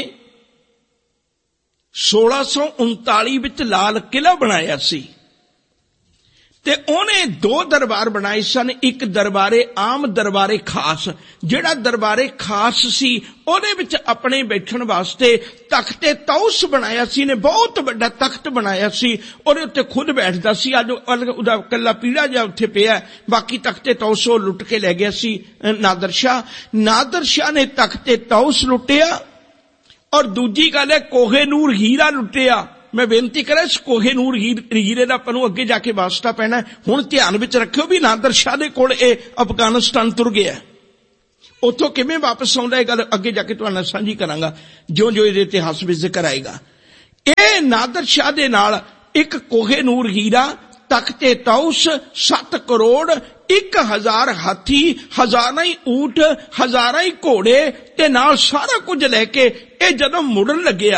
ਸੋਲਾਂ ਸੌ ਉਨਤਾਲੀ ਵਿੱਚ ਲਾਲ ਕਿਲ੍ਹਾ ਬਣਾਇਆ ਸੀ ਤੇ ਉਹਨੇ ਦੋ ਦਰਬਾਰ ਬਣਾਏ ਸਨ। ਇੱਕ ਦਰਬਾਰੇ ਆਮ, ਦਰਬਾਰੇ ਖਾਸ। ਜਿਹੜਾ ਦਰਬਾਰੇ ਖਾਸ ਸੀ ਉਹਦੇ ਵਿੱਚ ਆਪਣੇ ਬੈਠਣ ਵਾਸਤੇ ਤਖਤੇ ਤਾਊਸ ਬਣਾਇਆ ਸੀ ਨੇ, ਬਹੁਤ ਵੱਡਾ ਤਖਤ ਬਣਾਇਆ ਸੀ, ਉਹਦੇ ਉੱਤੇ ਖੁਦ ਬੈਠਦਾ ਸੀ। ਅੱਜ ਉਹਦਾ ਕੱਲਾ ਪੀੜਾ ਜਿਹਾ ਉੱਥੇ ਪਿਆ, ਬਾਕੀ ਤਖਤੇ ਤਾਊਸ ਉਹ ਲੁੱਟ ਕੇ ਲੈ ਗਿਆ ਸੀ ਨਾਦਰ ਸ਼ਾਹ। ਨਾਦਰ ਸ਼ਾਹ ਨੇ ਤਖਤੇ ਤਾਊਸ ਲੁੱਟਿਆ, ਔਰ ਦੂਜੀ ਗੱਲ ਹੈ ਕੋਹੇ ਨੂਰ ਹੀਰਾ ਲੁੱਟਿਆ। ਮੈਂ ਬੇਨਤੀ ਕਰਾਂ, ਇਸ ਕੋਹੇ ਨੂਰ ਹੀਰੇ ਦਾ ਆਪਾਂ ਨੂੰ ਅੱਗੇ ਜਾ ਕੇ ਵਾਸਤਾ ਪੈਣਾ। ਹੁਣ ਧਿਆਨ ਵਿੱਚ ਰੱਖਿਓ ਵੀ ਨਾਦਰ ਸ਼ਾਹ ਦੇ ਕੋਲ ਇਹ ਅਫਗਾਨਿਸਤਾਨ ਤੁਰ ਗਿਆ। ਉੱਥੋਂ ਕਿਵੇਂ ਵਾਪਸ ਆਉਂਦਾ, ਇਹ ਗੱਲ ਅੱਗੇ ਜਾ ਕੇ ਤੁਹਾਡੇ ਨਾਲ ਸਾਂਝੀ ਕਰਾਂਗਾ ਜਿਉਂ ਜਿਉਂ ਇਹਦੇ ਇਤਿਹਾਸ ਵਿੱਚ ਜ਼ਿਕਰ ਆਏਗਾ। ਇਹ ਨਾਦਰ ਸ਼ਾਹ ਦੇ ਨਾਲ ਇੱਕ ਕੋਹੇ ਨੂਰ ਹੀਰਾ, ਤਖਤੇ ਤਾਊਸ, ਸੱਤ ਕਰੋੜ, ਇੱਕ ਹਜ਼ਾਰ ਹਾਥੀ, ਹਜ਼ਾਰਾਂ ਹੀ ਊਠ, ਹਜ਼ਾਰਾਂ ਹੀ ਘੋੜੇ ਤੇ ਨਾਲ ਸਾਰਾ ਕੁਝ ਲੈ ਕੇ ਇਹ ਜਦੋਂ ਮੁੜਨ ਲੱਗਿਆ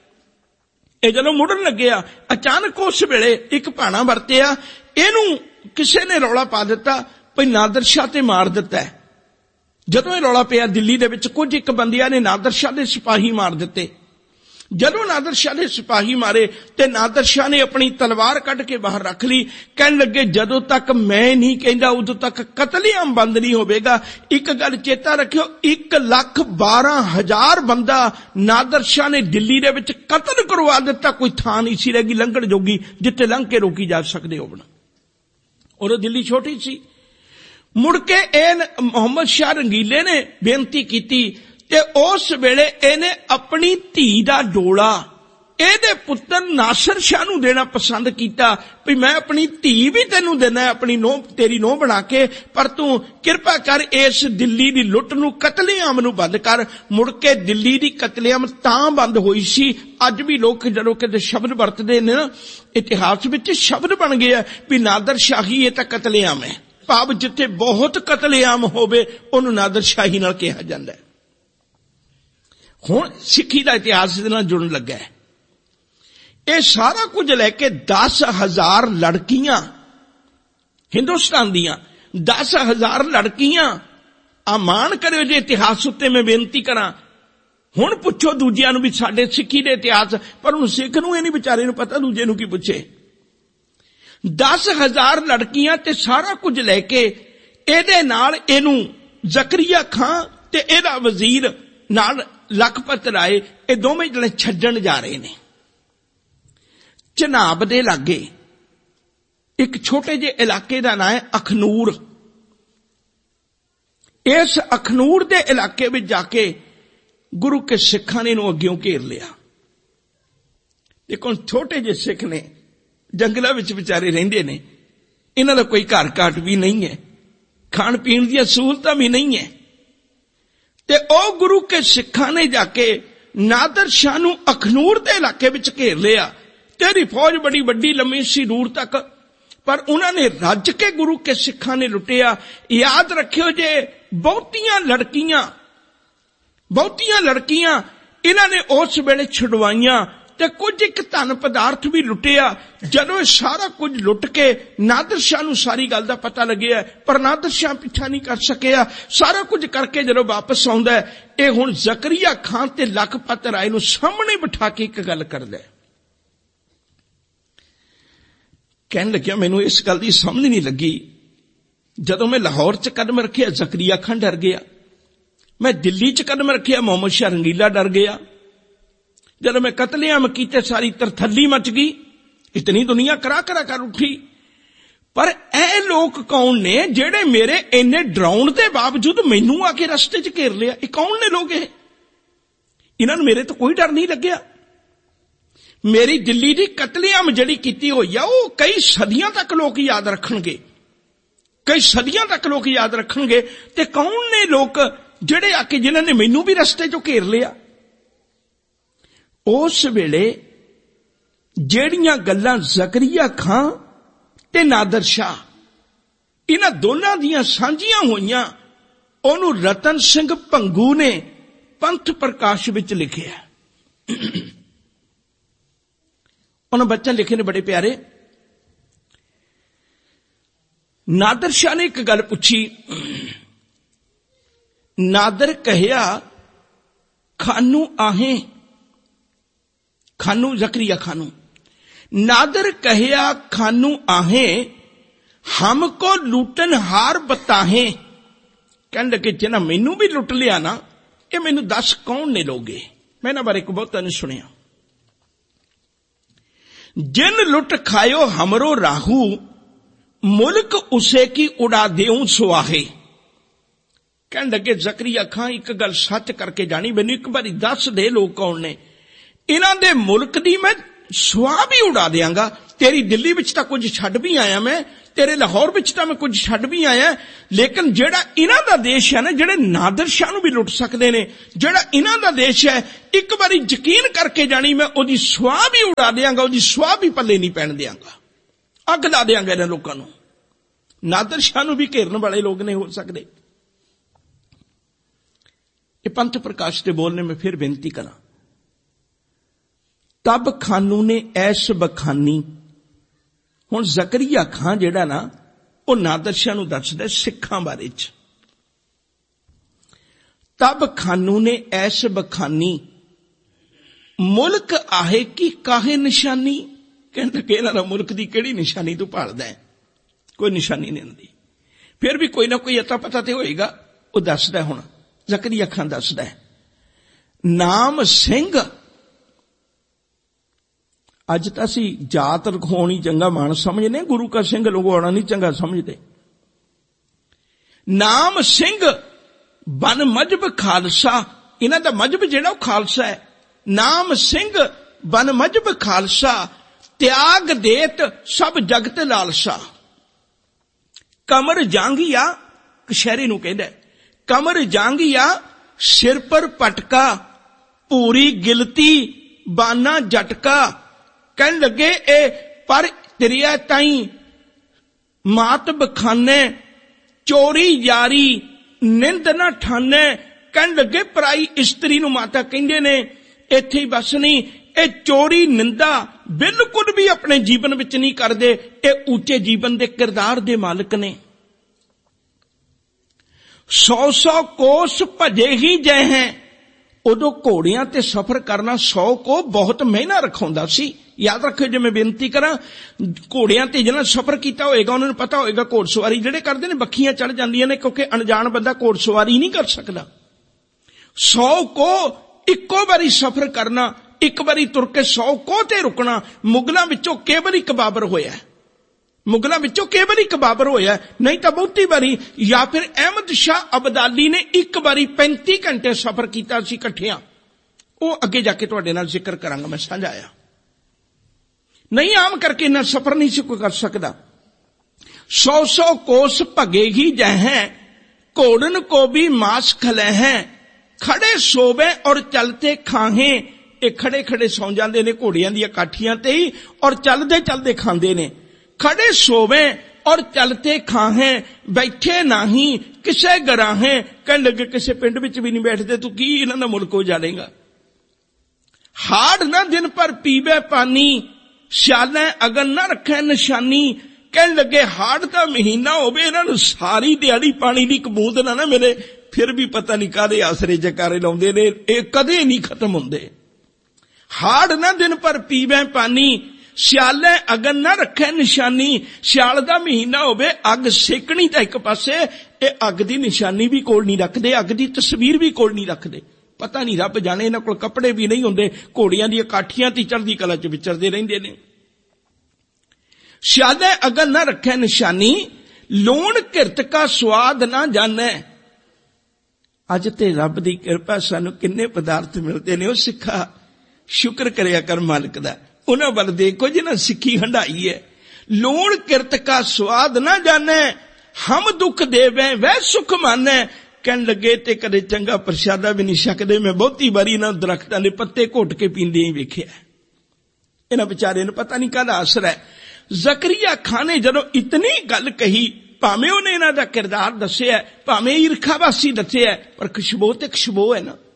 ਇਹ ਜਦੋਂ ਮੁੜਨ ਲੱਗਿਆ ਅਚਾਨਕ ਉਸ ਵੇਲੇ ਇੱਕ ਭਾਣਾ ਵਰਤਿਆ। ਇਹਨੂੰ ਕਿਸੇ ਨੇ ਰੌਲਾ ਪਾ ਦਿੱਤਾ ਭਈ ਨਾਦਰ ਸ਼ਾਹ ਤੇ ਮਾਰ ਦਿੱਤਾ ਹੈ। ਜਦੋਂ ਇਹ ਰੌਲਾ ਪਿਆ ਦਿੱਲੀ ਦੇ ਵਿੱਚ ਕੁਝ ਇੱਕ ਬੰਦਿਆਂ ਨੇ ਨਾਦਰ ਸ਼ਾਹ ਦੇ ਸਿਪਾਹੀ ਮਾਰ ਦਿੱਤੇ। ਜਦੋਂ ਨਾਦਰ ਸ਼ਾਹ ਦੇ ਸਿਪਾਹੀ ਮਾਰੇ ਤੇ ਨਾਦਰ ਸ਼ਾਹ ਨੇ ਆਪਣੀ ਤਲਵਾਰ ਕੱਢ ਕੇ ਬਾਹਰ ਰੱਖ ਲਈ। ਕਹਿਣ ਲੱਗੇ ਜਦੋਂ ਤੱਕ ਮੈਂ ਨਹੀਂ ਕਹਿੰਦਾ ਉਦੋਂ ਤੱਕ ਕਤਲੇਆਮ ਬੰਦ ਨਹੀਂ ਹੋਵੇਗਾ। ਇੱਕ ਗੱਲ ਚੇਤਾ ਰੱਖਿਓ, ਇੱਕ ਲੱਖ ਬਾਰਾਂ ਹਜ਼ਾਰ ਬੰਦਾ ਨਾਦਰ ਸ਼ਾਹ ਨੇ ਦਿੱਲੀ ਦੇ ਵਿੱਚ ਕਤਲ ਕਰਵਾ ਦਿੱਤਾ। ਕੋਈ ਥਾਂ ਨਹੀਂ ਸੀ ਰਹਿ ਗਈ ਲੰਘਣ ਜੋਗੀ ਜਿੱਥੇ ਲੰਘ ਕੇ ਰੋਕੀ ਜਾ ਸਕਦੇ ਹੋਣ। ਔਰ ਦਿੱਲੀ ਛੋਟੀ ਸੀ। ਮੁੜ ਕੇ ਇਹ ਮੁਹੰਮਦ ਸ਼ਾਹ ਰੰਗੀਲੇ ਨੇ ਬੇਨਤੀ ਕੀਤੀ ਤੇ ਉਸ ਵੇਲੇ ਇਹਨੇ ਆਪਣੀ ਧੀ ਦਾ ਡੋਲਾ ਇਹਦੇ ਪੁੱਤਰ ਨਾਸਰ ਸ਼ਾਹ ਨੂੰ ਦੇਣਾ ਪਸੰਦ ਕੀਤਾ ਵੀ ਮੈਂ ਆਪਣੀ ਧੀ ਵੀ ਤੈਨੂੰ ਦੇਣਾ, ਆਪਣੀ ਨੂੰਹ ਤੇਰੀ ਨੂੰਹ ਬਣਾ ਕੇ, ਪਰ ਤੂੰ ਕਿਰਪਾ ਕਰ ਇਸ ਦਿੱਲੀ ਦੀ ਲੁੱਟ ਨੂੰ, ਕਤਲੇਆਮ ਨੂੰ ਬੰਦ ਕਰ। ਮੁੜ ਕੇ ਦਿੱਲੀ ਦੀ ਕਤਲੇਆਮ ਤਾਂ ਬੰਦ ਹੋਈ ਸੀ। ਅੱਜ ਵੀ ਲੋਕ ਜਦੋਂ ਕਿਤੇ ਸ਼ਬਦ ਵਰਤਦੇ ਨੇ ਨਾ ਇਤਿਹਾਸ ਵਿੱਚ ਸ਼ਬਦ ਬਣ ਗਿਆ ਵੀ ਨਾਦਰ ਸ਼ਾਹੀ ਇਹ ਤਾਂ ਕਤਲੇਆਮ ਹੈ, ਭਾਵ ਜਿੱਥੇ ਬਹੁਤ ਕਤਲੇਆਮ ਹੋਵੇ ਉਹਨੂੰ ਨਾਦਰ ਸ਼ਾਹੀ ਨਾਲ ਕਿਹਾ ਜਾਂਦਾ ਹੈ। ਹੁਣ ਸਿੱਖੀ ਦਾ ਇਤਿਹਾਸ ਦੇ ਨਾਲ ਜੁੜਨ ਲੱਗਾ ਹੈ। ਇਹ ਸਾਰਾ ਕੁਝ ਲੈ ਕੇ ਦਸ ਹਜ਼ਾਰ ਲੜਕੀਆਂ ਹਿੰਦੁਸਤਾਨ ਦੀਆਂ, ਦਸ ਹਜ਼ਾਰ ਲੜਕੀਆਂ ਆ ਮਾਣ ਕਰਿਓ ਜੇ ਇਤਿਹਾਸ ਉੱਤੇ ਮੈਂ ਬੇਨਤੀ ਕਰਾਂ। ਹੁਣ ਪੁੱਛੋ ਦੂਜਿਆਂ ਨੂੰ ਵੀ ਸਾਡੇ ਸਿੱਖੀ ਦੇ ਇਤਿਹਾਸ, ਪਰ ਹੁਣ ਸਿੱਖ ਨੂੰ ਇਹ ਨਹੀਂ ਵਿਚਾਰੇ ਨੂੰ ਪਤਾ ਦੂਜੇ ਨੂੰ ਕੀ ਪੁੱਛੇ। ਦਸ ਹਜ਼ਾਰ ਲੜਕੀਆਂ ਤੇ ਸਾਰਾ ਕੁਝ ਲੈ ਕੇ ਇਹਦੇ ਨਾਲ ਇਹਨੂੰ ਜ਼ਕਰੀਆ ਖਾਂ ਤੇ ਇਹਦਾ ਵਜ਼ੀਰ ਨਾਲ ਲਖਪਤ ਰਾਏ ਇਹ ਦੋਵੇਂ ਜਣੇ ਛੱਡਣ ਜਾ ਰਹੇ ਨੇ। ਚਨਾਬ ਦੇ ਲਾਗੇ ਇੱਕ ਛੋਟੇ ਜਿਹੇ ਇਲਾਕੇ ਦਾ ਨਾਂ ਹੈ ਅਖਨੂਰ। ਇਸ ਅਖਨੂਰ ਦੇ ਇਲਾਕੇ ਵਿੱਚ ਜਾ ਕੇ ਗੁਰੂ ਕੇ ਸਿੱਖਾਂ ਨੇ ਇਹਨੂੰ ਅੱਗਿਓਂ ਘੇਰ ਲਿਆ। ਦੇਖੋ ਛੋਟੇ ਜਿਹੇ ਸਿੱਖ ਨੇ, ਜੰਗਲਾਂ ਵਿੱਚ ਵਿਚਾਰੇ ਰਹਿੰਦੇ ਨੇ, ਇਹਨਾਂ ਦਾ ਕੋਈ ਘਰ ਘਾਟ ਵੀ ਨਹੀਂ ਹੈ, ਖਾਣ ਪੀਣ ਦੀਆਂ ਸਹੂਲਤਾਂ ਵੀ ਨਹੀਂ ਹੈ। ਤੇ ਉਹ ਗੁਰੂ ਕੇ ਸਿੱਖਾਂ ਨੇ ਜਾ ਕੇ ਨਾਦਰ ਸ਼ਾਹ ਨੂੰ ਅਖਨੂਰ ਦੇ ਇਲਾਕੇ ਵਿੱਚ ਘੇਰ ਲਿਆ। ਤੇਰੀ ਫੌਜ ਬੜੀ ਵੱਡੀ ਲੰਮੀ ਸੀ ਦੂਰ ਤੱਕ, ਪਰ ਉਹਨਾਂ ਨੇ ਰੱਜ ਕੇ ਗੁਰੂ ਕੇ ਸਿੱਖਾਂ ਨੇ ਲੁੱਟਿਆ। ਯਾਦ ਰੱਖਿਓ ਜੇ ਬਹੁਤੀਆਂ ਲੜਕੀਆਂ ਬਹੁਤੀਆਂ ਲੜਕੀਆਂ ਇਹਨਾਂ ਨੇ ਉਸ ਵੇਲੇ ਛੁਡਵਾਈਆਂ ਤੇ ਕੁਝ ਇੱਕ ਧਨ ਪਦਾਰਥ ਵੀ ਲੁੱਟਿਆ। ਜਦੋਂ ਇਹ ਸਾਰਾ ਕੁਝ ਲੁੱਟ ਕੇ ਨਾਦਰ ਸ਼ਾਹ ਨੂੰ ਸਾਰੀ ਗੱਲ ਦਾ ਪਤਾ ਲੱਗਿਆ, ਪਰ ਨਾਦਰ ਸ਼ਾਹ ਪਿੱਛਾ ਨਹੀਂ ਕਰ ਸਕਿਆ। ਸਾਰਾ ਕੁਝ ਕਰਕੇ ਜਦੋਂ ਵਾਪਸ ਆਉਂਦਾ ਇਹ ਹੁਣ ਜ਼ਕਰੀਆ ਖਾਨ ਤੇ ਲਖਪਤ ਰਾਏ ਨੂੰ ਸਾਹਮਣੇ ਬਿਠਾ ਕੇ ਇੱਕ ਗੱਲ ਕਰਦਾ। ਕਹਿਣ ਲੱਗਿਆ ਮੈਨੂੰ ਇਸ ਗੱਲ ਦੀ ਸਮਝ ਨਹੀਂ ਲੱਗੀ, ਜਦੋਂ ਮੈਂ ਲਾਹੌਰ 'ਚ ਕਦਮ ਰੱਖਿਆ ਜ਼ਕਰੀਆ ਖਾਨ ਡਰ ਗਿਆ, ਮੈਂ ਦਿੱਲੀ 'ਚ ਕਦਮ ਰੱਖਿਆ ਮੁਹੰਮਦ ਸ਼ਾਹ ਰੰਗੀਲਾ ਡਰ ਗਿਆ, ਜਦੋਂ ਮੈਂ ਕਤਲੇਆਮ ਕੀਤੇ ਸਾਰੀ ਤਰਥੱਲੀ ਮਚ ਗਈ, ਇਤਨੀ ਦੁਨੀਆ ਕਰਾ ਕਰਾ ਕਰ ਉੱਠੀ। ਪਰ ਇਹ ਲੋਕ ਕੌਣ ਨੇ ਜਿਹੜੇ ਮੇਰੇ ਇੰਨੇ ਡਰਾਉਣ ਦੇ ਬਾਵਜੂਦ ਮੈਨੂੰ ਆ ਕੇ ਰਸਤੇ 'ਚ ਘੇਰ ਲਿਆ? ਇਹ ਕੌਣ ਨੇ ਲੋਕ? ਇਹ ਇਹਨਾਂ ਨੂੰ ਮੇਰੇ ਤੋਂ ਕੋਈ ਡਰ ਨਹੀਂ ਲੱਗਿਆ। ਮੇਰੀ ਦਿੱਲੀ ਦੀ ਕਤਲੇਆਮ ਜਿਹੜੀ ਕੀਤੀ ਹੋਈ ਆ ਉਹ ਕਈ ਸਦੀਆਂ ਤੱਕ ਲੋਕ ਯਾਦ ਰੱਖਣਗੇ, ਕਈ ਸਦੀਆਂ ਤੱਕ ਲੋਕ ਯਾਦ ਰੱਖਣਗੇ। ਤੇ ਕੌਣ ਨੇ ਲੋਕ ਜਿਹੜੇ ਆ ਕੇ ਜਿਨ੍ਹਾਂ ਨੇ ਮੈਨੂੰ ਵੀ ਰਸਤੇ 'ਚੋਂ ਘੇਰ ਲਿਆ? ਉਸ ਵੇਲੇ ਜਿਹੜੀਆਂ ਗੱਲਾਂ ਜ਼ਕਰੀਆ ਖਾਂ ਤੇ ਨਾਦਰ ਸ਼ਾਹ ਇਹਨਾਂ ਦੋਨਾਂ ਦੀਆਂ ਸਾਂਝੀਆਂ ਹੋਈਆਂ, ਉਹਨੂੰ ਰਤਨ ਸਿੰਘ ਭੰਗੂ ਨੇ ਪੰਥ ਪ੍ਰਕਾਸ਼ ਵਿੱਚ ਲਿਖਿਆ। ਉਹਨਾਂ ਬੱਚਿਆਂ ਲਿਖੇ ਨੇ ਬੜੇ ਪਿਆਰੇ। ਨਾਦਰ ਸ਼ਾਹ ਨੇ ਇੱਕ ਗੱਲ ਪੁੱਛੀ। ਨਾਦਰ ਕਹਿਆ ਖਾਨੂ आहे, खानू जकरिया खानू, नादर कहया खानू आहे, हमको लूटन हार बताहे। कहने लगे जिन्हें मैनू भी लुट लिया ना, ये मैनू दस कौन ने लोगे? मैं ना बारे को बहुत नहीं सुनिया। जिन लुट खायो हमरो राहू, मुल्क उसे की उड़ा देऊं सुआहे। कहने लगे जकरिया खां एक गल सच करके जानी, मैनू एक बारी दस दे लोग कौन ने? ਇਹਨਾਂ ਦੇ ਮੁਲਕ ਦੀ ਮੈਂ ਸੁਆਹ ਵੀ ਉਡਾ ਦਿਆਂਗਾ। ਤੇਰੀ ਦਿੱਲੀ ਵਿੱਚ ਤਾਂ ਕੁਝ ਛੱਡ ਵੀ ਆਇਆ ਮੈਂ, तेरे लाहौर विच तां मैं कुछ छड्ड भी आया, लेकिन जिहड़ा इन्हां दा देश है ना, जिहड़े नादर शाह नूं भी लुट सकदे ने, जिहड़ा इन्हां दा देश है, एक बारी यकीन करके जानी मैं ओहदी स्वाह भी उड़ा देंगा, ओहदी स्वाह भी पल्ले नहीं पैण देंगा, अग ला देंगा इन्हां लोकां नूं। नादर शाह नूं भी घेरन वाले लोग नहीं हो सकदे। ये पंथ प्रकाश दे बोलने में फिर बेनती करा, तब खानू ने ऐश बखानी। हुण जकरिया खान जिहड़ा ना वो नादर शाह नूं दसदा सिखां बारे च, तब खानू ने ऐश बखानी, मुल्क आहे की काहे निशानी। कहने लगे इन्हां दा मुल्क दी किहड़ी निशानी तू भालदा है, कोई निशानी नहीं आंदी। फिर भी कोई ना कोई अता पता ते होएगा। वो दसदा हुण जकरिया खान दसदा है, नाम सिंह। अज तो असी जात रखाउणी चंगा मान समझने, गुरु का सिंह लुगाउणा नहीं चंगा समझते। नाम सिंह बन मजहब खालसा, इन्हां दा मजहब जिहड़ा खालसा है। नाम सिंह बन मजहब खालसा, त्याग देत सब जगत लालसा। कमर जांगिया, कशहरी नूं कहंदा कमर जांगिया, सिर पर पटका, पूरी गिलती बाना झटका। कहन लगे ए पर तिरिया ताई मात बखाने, चोरी यारी निंद ना ठाने। कहन लगे पराई इस्त्री नूं माता कहंदे ने, इत्थे ही बस नहीं, ए चोरी निंदा बिल्कुल भी अपने जीवन विच नहीं करदे। ए ऊंचे जीवन दे किरदार दे मालिक ने। सौ सौ कोस भजे ही जय हैं। उदों घोड़ियां ते सफर करना सौ को बहुत महीना रखाउंदा सी। याद रखियो, जे मैं बेनती करा, घोड़ियां ते जिन्हां सफर कीता होएगा उन्हां नूं पता होएगा घोड़सवारी जिहड़े करदे ने बखियां चढ़ जांदियां ने, क्योंकि अनजान बंदा घोड़सवारी नहीं कर सकदा। सौ को इक्को बारी सफर करना, एक बारी तुर के सौ को ते रुकना। मुगलों विचों केवल एक बाबर होया, मुगलों विचों केवल एक बाबर होया, नहीं तो बहुती बारी। या फिर अहमद शाह अब्दाली ने एक बारी पैंती घंटे सफर कीता सी इकट्ठियां। वो अगे जाके तुहाडे नाल जिक्र करांगा, मैं समझाया नहीं। आम करके इन्ना सफर नहीं सी कोई कर सकदा। सौ सौ कोस भगे ही जहें, घोड़न को भी मांस खले हैं। खड़े सोवे और चलते खाहें। ये खड़े खड़े सौ जाते ने घोड़ियां दी काठियां ते ही, और चलते चलते खांदे ने। खड़े सोवे और चलते खाहें, बैठे नाही किसे गराहें। कहने लगे किसे पिंड विच भी नहीं बैठते, तू की इन्हां दा मुल्क उजाड़ेगा। हाड़ ना दिन पर पीवे पानी, सियालें अगन ना रखे निशानी। कहने लगे हाड़ का महीना होवे, इन्हां नूं सारी दिहाड़ी पानी दी एक बूंद ना ना मिले, फिर भी पता नहीं कादे आसरे जकारे लाउंदे ने, ये कदे नहीं खत्म हुंदे। हाड़ ना दिन पर पीवे पानी, सियाले अगन ना रखे निशानी। सियाल दा महीना होवे, अग सेकनी तां एक पासे, ये अग दी निशानी भी कोल नहीं रखदे, अग दी तस्वीर भी कोल नहीं रखदे। पता नहीं रब जाने इन्हां कोल कपड़े भी नहीं हुंदे, घोड़ियां दी काठियां ती चढ़दी कला च विचरदे रहिंदे ने। सियाले अगन ना रखे निशानी, लूण किरत का स्वाद ना जाने। अज ते रब दी किरपा सानू किन्ने पदार्थ मिलते ने, ओ सिखा शुक्र करिया कर मालिक दा। उन्हां वल देखो जिन्हां सिक्खी हंडाई है। लूण किरत का स्वाद ना जाने, हम दुख देवे वह सुख माने। कहन लगे ते कदे चंगा प्रशादा भी नहीं सकदे। मैं बहुती बारी इन्हां दरख्तां दे पत्ते घुट के पींदे ही वेखिया। इन्हां बेचारे नूं पता नहीं काहदा असर है। जकरिया खान ने जदों इतनी गल कही, भावें उन्हें इन्हां दा किरदार दस्सिया, भावें ईरखावासी दस्सिया, पर खुशबू ते खुशबू है ना।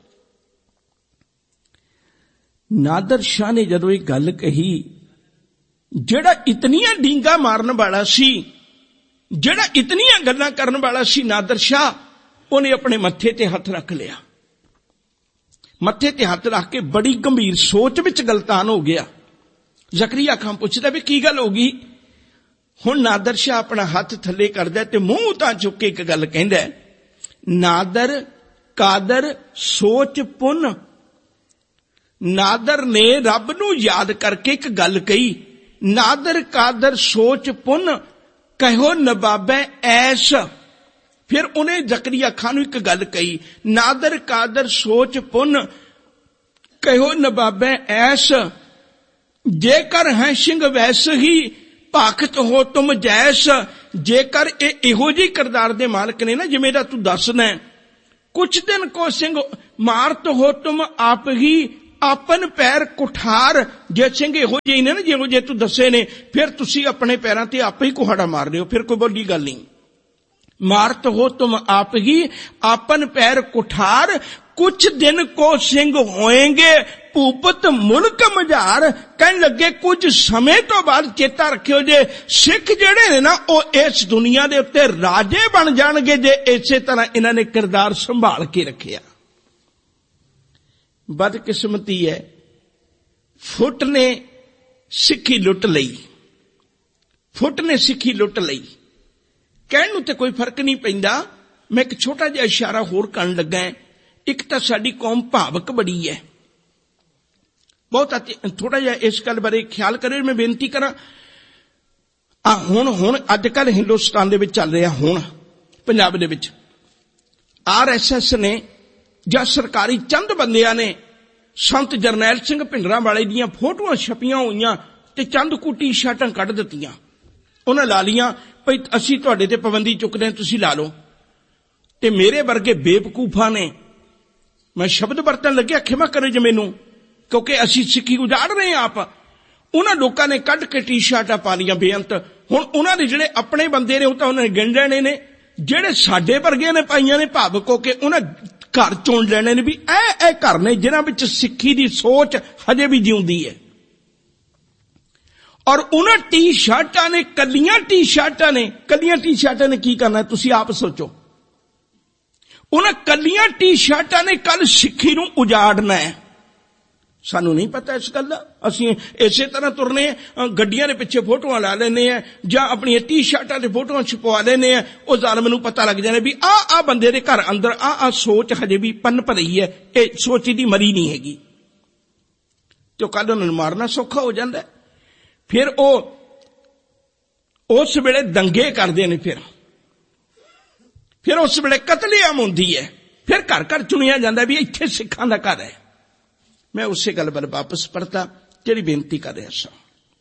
नादर शाह ने जदों एक गल कही, जेड़ा इतनियां डींगा मारन वाला सी, जेड़ा इतनियां गल्लां करन वाला सी नादर शाह, उन्हें अपने मत्थे ते हथ रख लिया। मत्थे ते हथ रख के बड़ी गंभीर सोच विच गलतान हो गया। जकरिया खान पुछदा भी की गल होगी। हुण नादर शाह अपना हथ थले करदा ते मुंह उतां चुक के एक गल कहंदा, नादर कादर सोच पुन। नादर ने रब नूं याद करके एक गल कही, नादर कादर सोच पुन, कहो नवाबे ऐश। फिर उन्हें जकरिया खान नूं एक गल कही, नादर कादर सोच पुन, कहो नवाबे ऐश। जेकर है सिंह वैस ही ਭਾਖਤ ਹੋ ਤੁਮ ਜੈਸ। ਜੇਕਰ ਇਹ ਇਹੋ ਜਿਹੀ ਕਿਰਦਾਰ ਦੇ ਮਾਲਕ ਨੇ ਨਾ ਜਿਵੇਂ ਦਾ ਤੂੰ ਦੱਸਣਾ, ਕੁਛ ਦਿਨ ਕੋ ਸਿੰਘ ਮਾਰਤ ਹੋ ਤੁਮ ਆਪ ਹੀ ਆਪਨ ਪੈਰ ਕੁਠਾਰ। ਜੇ ਸਿੰਘ ਇਹੋ ਜਿਹੇ ਨੇ ਨਾ ਜਿਹੋ ਜਿਹੇ ਤੂੰ ਦੱਸੇ ਨੇ, ਫਿਰ ਤੁਸੀਂ ਆਪਣੇ ਪੈਰਾਂ ਤੇ ਆਪੇ ਹੀ ਕੁਹਾੜਾ ਮਾਰ ਰਹੇ ਹੋ, ਫਿਰ ਕੋਈ ਬੋਲੀ ਗੱਲ ਨਹੀਂ। ਮਾਰਤ ਹੋ ਤੁਮ ਆਪ ਹੀ ਆਪਨ ਪੈਰ ਕੁਠਾਰ। ਕੁਛ ਦਿਨ ਕੋ ਸਿੰਘ ਹੋਏਗੇ ਭੂਪਤ ਮੁਲਕ ਮਝਾਰ। ਕਹਿਣ ਲੱਗੇ ਕੁਝ ਸਮੇਂ ਤੋਂ ਬਾਅਦ ਚੇਤਾ ਰੱਖਿਓ ਜੇ ਸਿੱਖ ਜਿਹੜੇ ਨੇ ਨਾ ਉਹ ਇਸ ਦੁਨੀਆ ਦੇ ਉੱਤੇ ਰਾਜੇ ਬਣ ਜਾਣਗੇ, ਜੇ ਇਸੇ ਤਰ੍ਹਾਂ ਇਹਨਾਂ ਨੇ ਕਿਰਦਾਰ ਸੰਭਾਲ ਕੇ ਰੱਖਿਆ। ਬਦਕਿਸਮਤੀ ਹੈ, ਫੁੱਟ ਨੇ ਸਿੱਖੀ ਲੁੱਟ ਲਈ, ਫੁੱਟ ਨੇ ਸਿੱਖੀ ਲੁੱਟ ਲਈ। ਕਹਿਣ ਨੂੰ ਤੇ ਕੋਈ ਫਰਕ ਨਹੀਂ ਪੈਂਦਾ। ਮੈਂ ਇੱਕ ਛੋਟਾ ਜਿਹਾ ਇਸ਼ਾਰਾ ਹੋਰ ਕਰਨ ਲੱਗਾ। ਇੱਕ ਤਾਂ ਸਾਡੀ ਕੌਮ ਭਾਵਕ ਬੜੀ ਹੈ, ਬਹੁਤ ਥੋੜਾ ਜਿਹਾ ਇਸ ਗੱਲ ਬਾਰੇ ਖਿਆਲ ਕਰਿਓ। ਮੈਂ ਬੇਨਤੀ ਕਰਾਂ, ਆ ਹੁਣ ਹੁਣ ਅੱਜ ਕੱਲ੍ਹ ਹਿੰਦੁਸਤਾਨ ਦੇ ਵਿੱਚ ਚੱਲ ਰਿਹਾ, ਹੁਣ ਪੰਜਾਬ ਦੇ ਵਿੱਚ ਆਰ ਐਸ ਐਸ ਨੇ ਜਾਂ ਸਰਕਾਰੀ ਚੰਦ ਬੰਦਿਆਂ ਨੇ ਸੰਤ ਜਰਨੈਲ ਸਿੰਘ ਭਿੰਡਰਾਂਵਾਲੇ ਦੀਆਂ ਫੋਟੋਆਂ ਛਪੀਆਂ ਹੋਈਆਂ ਤੇ ਚੰਦ ਕੁ ਟੀ ਸ਼ਰਟਾਂ ਕੱਢ ਦਿੱਤੀਆਂ। ਉਹਨਾਂ ਲਾ ਲੀਆਂ ਭਈ ਅਸੀਂ ਤੁਹਾਡੇ ਤੇ ਪਾਬੰਦੀ ਚੁੱਕਦੇ ਹਾਂ, ਤੁਸੀਂ ਲਾ ਲਓ। ਤੇ ਮੇਰੇ ਵਰਗੇ ਬੇਵਕੂਫਾਂ ਨੇ, ਮੈਂ ਸ਼ਬਦ ਵਰਤਣ ਲੱਗਿਆ ਖਿਮਾ ਕਰੇ ਜੇ ਮੈਨੂੰ, ਕਿਉਂਕਿ ਅਸੀਂ ਸਿੱਖੀ ਉਜਾੜ ਰਹੇ ਹਾਂ ਆਪ, ਉਹਨਾਂ ਲੋਕਾਂ ਨੇ ਕੱਢ ਕੇ ਟੀ ਸ਼ਰਟਾਂ ਪਾ ਲੀਆਂ ਬੇਅੰਤ। ਹੁਣ ਉਹਨਾਂ ਦੇ ਜਿਹੜੇ ਆਪਣੇ ਬੰਦੇ ਨੇ ਉਹ ਤਾਂ ਉਹਨਾਂ ਨੇ ਗਿਣ ਲੈਣੇ ਨੇ, ਜਿਹੜੇ ਸਾਡੇ ਵਰਗੇ ਨੇ ਪਾਈਆਂ ਨੇ ਭਾਵਕ ਹੋ ਕੇ, ਉਹਨਾਂ ਘਰ ਚੁਣ ਲੈਣੇ ਨੇ ਵੀ ਇਹ ਇਹ ਘਰ ਨੇ ਜਿਨ੍ਹਾਂ ਵਿੱਚ ਸਿੱਖੀ ਦੀ ਸੋਚ ਹਜੇ ਵੀ ਜਿਉਂਦੀ ਹੈ। ਔਰ ਉਹਨਾਂ ਟੀ ਸ਼ਰਟਾਂ ਨੇ, ਕੱਲੀਆਂ ਟੀ ਸ਼ਰਟਾਂ ਨੇ, ਕੱਲੀਆਂ ਟੀ ਸ਼ਰਟਾਂ ਨੇ ਕੀ ਕਰਨਾ ਤੁਸੀਂ ਆਪ ਸੋਚੋ। ਉਹਨਾਂ ਕੱਲੀਆਂ ਟੀ ਸ਼ਰਟਾਂ ਨੇ ਕੱਲ ਸਿੱਖੀ ਨੂੰ ਉਜਾੜਨਾ ਹੈ। ਸਾਨੂੰ ਨਹੀਂ ਪਤਾ ਇਸ ਗੱਲ ਦਾ, ਅਸੀਂ ਇਸੇ ਤਰ੍ਹਾਂ ਤੁਰਨੇ ਆ, ਗੱਡੀਆਂ ਦੇ ਪਿੱਛੇ ਫੋਟੋਆਂ ਲਾ ਲੈਂਦੇ ਆ ਜਾਂ ਆਪਣੀਆਂ ਟੀ ਸ਼ਰਟਾਂ ਤੇ ਫੋਟੋਆਂ ਛਪਵਾ ਲੈਂਦੇ ਆ। ਉਹ ਜ਼ਾਲਮ ਨੂੰ ਪਤਾ ਲੱਗ ਜਾਣਾ ਵੀ ਆਹ ਆਹ ਬੰਦੇ ਦੇ ਘਰ ਅੰਦਰ ਆਹ ਆਹ ਸੋਚ ਹਜੇ ਵੀ ਪਨਪ ਰਹੀ ਹੈ, ਇਹ ਸੋਚ ਦੀ ਮਰੀ ਨਹੀਂ ਹੈਗੀ। ਤੇ ਕੱਲ ਉਹਨਾਂ ਨੂੰ ਮਾਰਨਾ ਸੌਖਾ ਹੋ ਜਾਂਦਾ। ਫਿਰ ਉਹ ਉਸ ਵੇਲੇ ਦੰਗੇ ਕਰਦੇ ਨੇ, ਫਿਰ ਫਿਰ ਉਸ ਵੇਲੇ ਕਤਲੇਆਮ ਹੁੰਦੀ ਹੈ, ਫਿਰ ਘਰ ਘਰ ਚੁਣਿਆ ਜਾਂਦਾ ਵੀ ਇੱਥੇ ਸਿੱਖਾਂ ਦਾ ਘਰ ਹੈ। ਮੈਂ ਉਸੇ ਗੱਲ ਵੱਲ ਵਾਪਸ ਪਰਤਾ ਜਿਹੜੀ ਬੇਨਤੀ ਕਰ ਰਿਹਾ ਸਾਂ।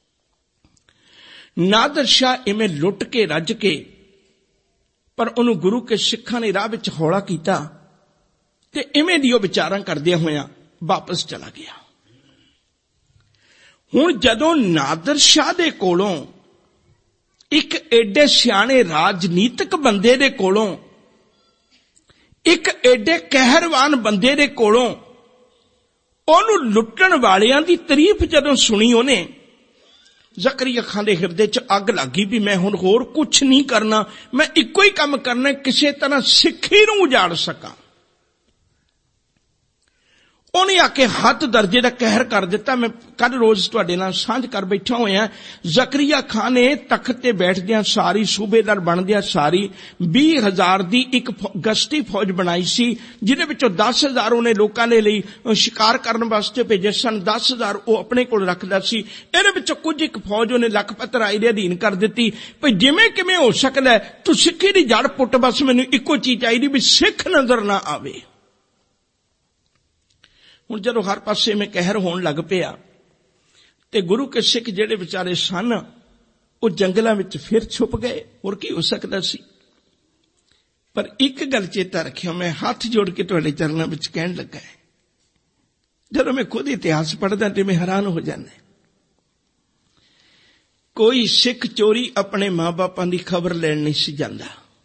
ਨਾਦਰ ਸ਼ਾਹ ਇਵੇਂ ਲੁੱਟ ਕੇ ਰੱਜ ਕੇ, ਪਰ ਉਹਨੂੰ ਗੁਰੂ ਕੇ ਸਿੱਖਾਂ ਨੇ ਰਾਹ ਵਿੱਚ ਹੌਲਾ ਕੀਤਾ ਤੇ ਇਵੇਂ ਦੀ ਉਹ ਵਿਚਾਰਾਂ ਕਰਦਿਆਂ ਹੋਇਆਂ ਵਾਪਸ ਚਲਾ ਗਿਆ। ਹੁਣ ਜਦੋਂ ਨਾਦਰ ਸ਼ਾਹ ਦੇ ਕੋਲੋਂ, ਇੱਕ ਏਡੇ ਸਿਆਣੇ ਰਾਜਨੀਤਿਕ ਬੰਦੇ ਦੇ ਕੋਲੋਂ, ਇੱਕ ਏਡੇ ਕਹਿਰਵਾਨ ਬੰਦੇ ਦੇ ਕੋਲੋਂ ਉਹਨੂੰ ਲੁੱਟਣ ਵਾਲਿਆਂ ਦੀ ਤਾਰੀਫ ਜਦੋਂ ਸੁਣੀ ਉਹਨੇ, ਜ਼ਕਰੀਆ ਖਾਨ ਦੇ ਹਿਰਦੇ 'ਚ ਅੱਗ ਲੱਗ ਗਈ ਵੀ ਮੈਂ ਹੁਣ ਹੋਰ ਕੁਛ ਨਹੀਂ ਕਰਨਾ, ਮੈਂ ਇੱਕੋ ਹੀ ਕੰਮ ਕਰਨਾ, ਕਿਸੇ ਤਰ੍ਹਾਂ ਸਿੱਖੀ ਨੂੰ ਉਜਾੜ ਸਕਾਂ। ਉਹਨੇ ਆ ਕੇ ਹੱਦ ਦਰਜੇ ਦਾ ਕਹਿਰ ਕਰ ਦਿੱਤਾ। ਮੈਂ ਕੱਲ ਰੋਜ਼ ਤੁਹਾਡੇ ਨਾਲ ਸਾਂਝ ਕਰ ਬੈਠਾ ਹੋਇਆ। ਜ਼ਕਰੀਆ ਖਾਨ ਨੇ ਤਖਤ ਤੇ ਬੈਠਦਿਆਂ ਸਾਰੀ, ਸੂਬੇਦਾਰ ਬਣਦਿਆਂ ਸਾਰੀ, ਵੀਹ ਹਜ਼ਾਰ ਦੀ ਇੱਕ ਗਸ਼ਤੀ ਫੌਜ ਬਣਾਈ ਸੀ, ਜਿਹਦੇ ਵਿੱਚੋਂ ਦਸ ਹਜ਼ਾਰ ਉਹਨੇ ਲੋਕਾਂ ਦੇ ਲਈ ਸ਼ਿਕਾਰ ਕਰਨ ਵਾਸਤੇ ਭੇਜੇ ਸਨ, ਦਸ ਹਜ਼ਾਰ ਉਹ ਆਪਣੇ ਕੋਲ ਰੱਖਦਾ ਸੀ। ਇਹਦੇ ਵਿੱਚੋਂ ਕੁਝ ਇੱਕ ਫੌਜ ਉਹਨੇ ਲਖਪਤ ਰਾਏ ਦੇ ਅਧੀਨ ਕਰ ਦਿੱਤੀ ਭਈ ਜਿਵੇਂ ਕਿਵੇਂ ਹੋ ਸਕਦਾ ਤੂੰ ਸਿੱਖੀ ਦੀ ਜੜ ਪੁੱਟ, ਬਸ ਮੈਨੂੰ ਇੱਕੋ ਚੀਜ਼ ਚਾਹੀਦੀ ਵੀ ਸਿੱਖ ਨਜ਼ਰ ਨਾ ਆਵੇ। ਹੁਣ ਜਦੋਂ ਹਰ ਪਾਸੇ ਮੈਂ ਕਹਿਰ ਹੋਣ ਲੱਗ ਪਿਆ ਤੇ ਗੁਰੂ ਕੇ ਸਿੱਖ ਜਿਹੜੇ ਵਿਚਾਰੇ ਸਨ ਉਹ ਜੰਗਲਾਂ ਵਿੱਚ ਫਿਰ ਛੁਪ ਗਏ, ਹੋਰ ਕੀ ਹੋ ਸਕਦਾ ਸੀ। ਪਰ ਇੱਕ ਗੱਲ ਚੇਤਾ ਰੱਖਿਓ, ਮੈਂ ਹੱਥ ਜੋੜ ਕੇ ਤੁਹਾਡੇ ਚਰਨਾਂ ਵਿੱਚ ਕਹਿਣ ਲੱਗਾ ਹੈ, ਜਦੋਂ ਮੈਂ ਖੁਦ ਇਤਿਹਾਸ ਪੜ੍ਹਦਾ ਤੇ ਮੈਂ ਹੈਰਾਨ ਹੋ ਜਾਂਦਾ। ਕੋਈ ਸਿੱਖ ਚੋਰੀ ਆਪਣੇ ਮਾਂ-ਬਾਪਾਂ ਦੀ ਖਬਰ ਲੈਣ ਨਹੀਂ ਸੀ ਜਾਂਦਾ,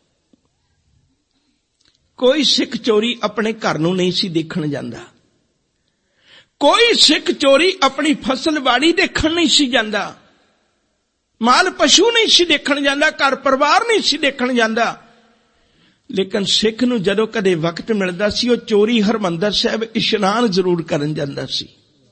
ਕੋਈ ਸਿੱਖ ਚੋਰੀ ਆਪਣੇ ਘਰ ਨੂੰ ਨਹੀਂ ਸੀ ਦੇਖਣ ਜਾਂਦਾ, ਕੋਈ ਸਿੱਖ ਚੋਰੀ ਆਪਣੀ ਫਸਲ ਬਾੜੀ ਦੇਖਣ ਨਹੀਂ ਸੀ ਜਾਂਦਾ, ਮਾਲ ਪਸ਼ੂ ਨਹੀਂ ਸੀ ਦੇਖਣ ਜਾਂਦਾ, ਘਰ ਪਰਿਵਾਰ ਨਹੀਂ ਸੀ ਦੇਖਣ ਜਾਂਦਾ। ਲੇਕਿਨ ਸਿੱਖ ਨੂੰ ਜਦੋਂ ਕਦੇ ਵਕਤ ਮਿਲਦਾ ਸੀ ਉਹ ਚੋਰੀ ਹਰਿਮੰਦਰ ਸਾਹਿਬ ਇਸ਼ਨਾਨ ਜ਼ਰੂਰ ਕਰਨ ਜਾਂਦਾ ਸੀ,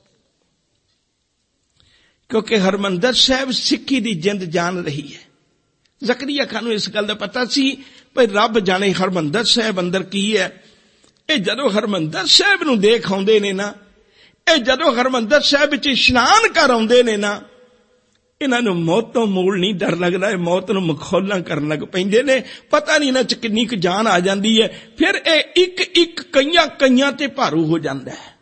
ਕਿਉਂਕਿ ਹਰਿਮੰਦਰ ਸਾਹਿਬ ਸਿੱਖੀ ਦੀ ਜਿੰਦ ਜਾਨ ਰਹੀ ਹੈ। ਜ਼ਕਰੀਆ ਖਾਨ ਨੂੰ ਇਸ ਗੱਲ ਦਾ ਪਤਾ ਸੀ ਭਈ ਰੱਬ ਜਾਣੇ ਹਰਿਮੰਦਰ ਸਾਹਿਬ ਅੰਦਰ ਕੀ ਹੈ। ਇਹ ਜਦੋਂ ਹਰਿਮੰਦਰ ਸਾਹਿਬ ਨੂੰ ਦੇਖ ਆਉਂਦੇ ਨੇ ਨਾ, ਇਹ ਜਦੋਂ ਹਰਿਮੰਦਰ ਸਾਹਿਬ ਵਿੱਚ ਇਸ਼ਨਾਨ ਕਰ ਆਉਂਦੇ ਨੇ ਨਾ, ਇਹਨਾਂ ਨੂੰ ਮੌਤ ਤੋਂ ਮੂਲ ਨਹੀਂ ਡਰ ਲੱਗਦਾ, ਇਹ ਮੌਤ ਨੂੰ ਮਖੌਲਾਂ ਕਰਨ ਲੱਗ ਪੈਂਦੇ ਨੇ। ਪਤਾ ਨਹੀਂ ਇਹਨਾਂ 'ਚ ਕਿੰਨੀ ਕੁ ਜਾਨ ਆ ਜਾਂਦੀ ਹੈ, ਫਿਰ ਇਹ ਇੱਕ ਇੱਕ ਕਈਆਂ ਕਈਆਂ ਤੇ ਭਾਰੂ ਹੋ ਜਾਂਦਾ ਹੈ।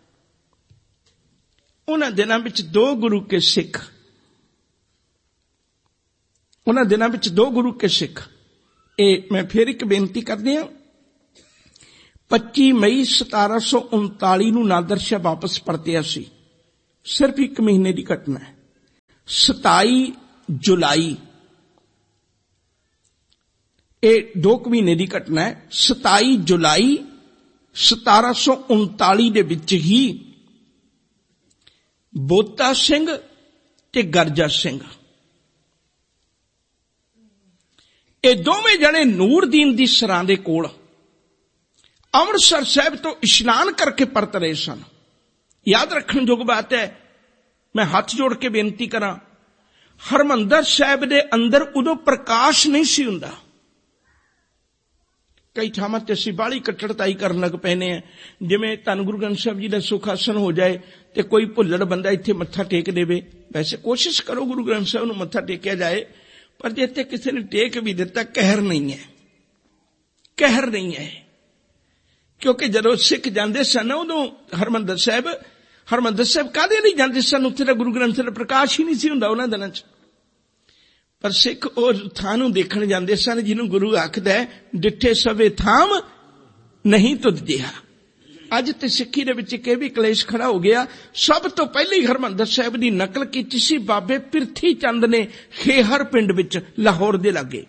ਉਹਨਾਂ ਦਿਨਾਂ ਵਿੱਚ ਦੋ ਗੁਰੂ ਕੇ ਸਿੱਖ उन्हां दिनां विच दो गुरु के सिख। ये मैं फिर एक बेनती करदी हां, पच्ची मई सतारा सौ उनताली नूं नादर शाह वापस परतिया सी। सिर्फ एक महीने की घटना है। सताई जुलाई, ये दो महीने की घटना है। सताई जुलाई सतारा सौ उनताली दे विच ही बोता सिंह ते गरजा सिंह, ये दोवें जने नूरदीन दी सरां दे कोल अमृतसर साहिब तो इशनान करके परत रहे सन। याद रखने जोग बात है, मैं हाथ जोड़ के बेनती करा, हरमंदर साहिब दे अंदर उदों प्रकाश नहीं सी हुंदा। कई थावां ते असीं बाहली कट्टड़ताई करन लग पैने हैं, जिवें धन गुरु ग्रंथ साहिब जी दा सुखासन हो जाए ते कोई भुल्लड़ बंदा इत्थे मत्था टेक देवे। वैसे कोशिश करो गुरु ग्रंथ साहिब नूं मत्था टेकिया जाए, पर जे इत्थे किसी ने टेक भी दिता कहर नहीं है, कहर नहीं है। क्योंकि जदों सिख जांदे सन उदों हरमंदर साहिब हरमंदर साहिब काहदे नहीं जांदे सन, उत्थे दा गुरु ग्रंथ दा प्रकाश ही नहीं सी हुंदा उन्हां दिनां च। पर सिख उस थां नूं देखण जांदे सन जिन्हों गुरु आखदा है, डिठे सवे थाम नहीं तुद जिहा। अज ते सिक्खी दे विच इह भी कलेश खड़ा हो गया। सब तो पहले ही हरमंदर साहिब दी नकल कीती सी बाबे पिरथी चंद ने खेहर पिंड विच लाहौर दे लागे।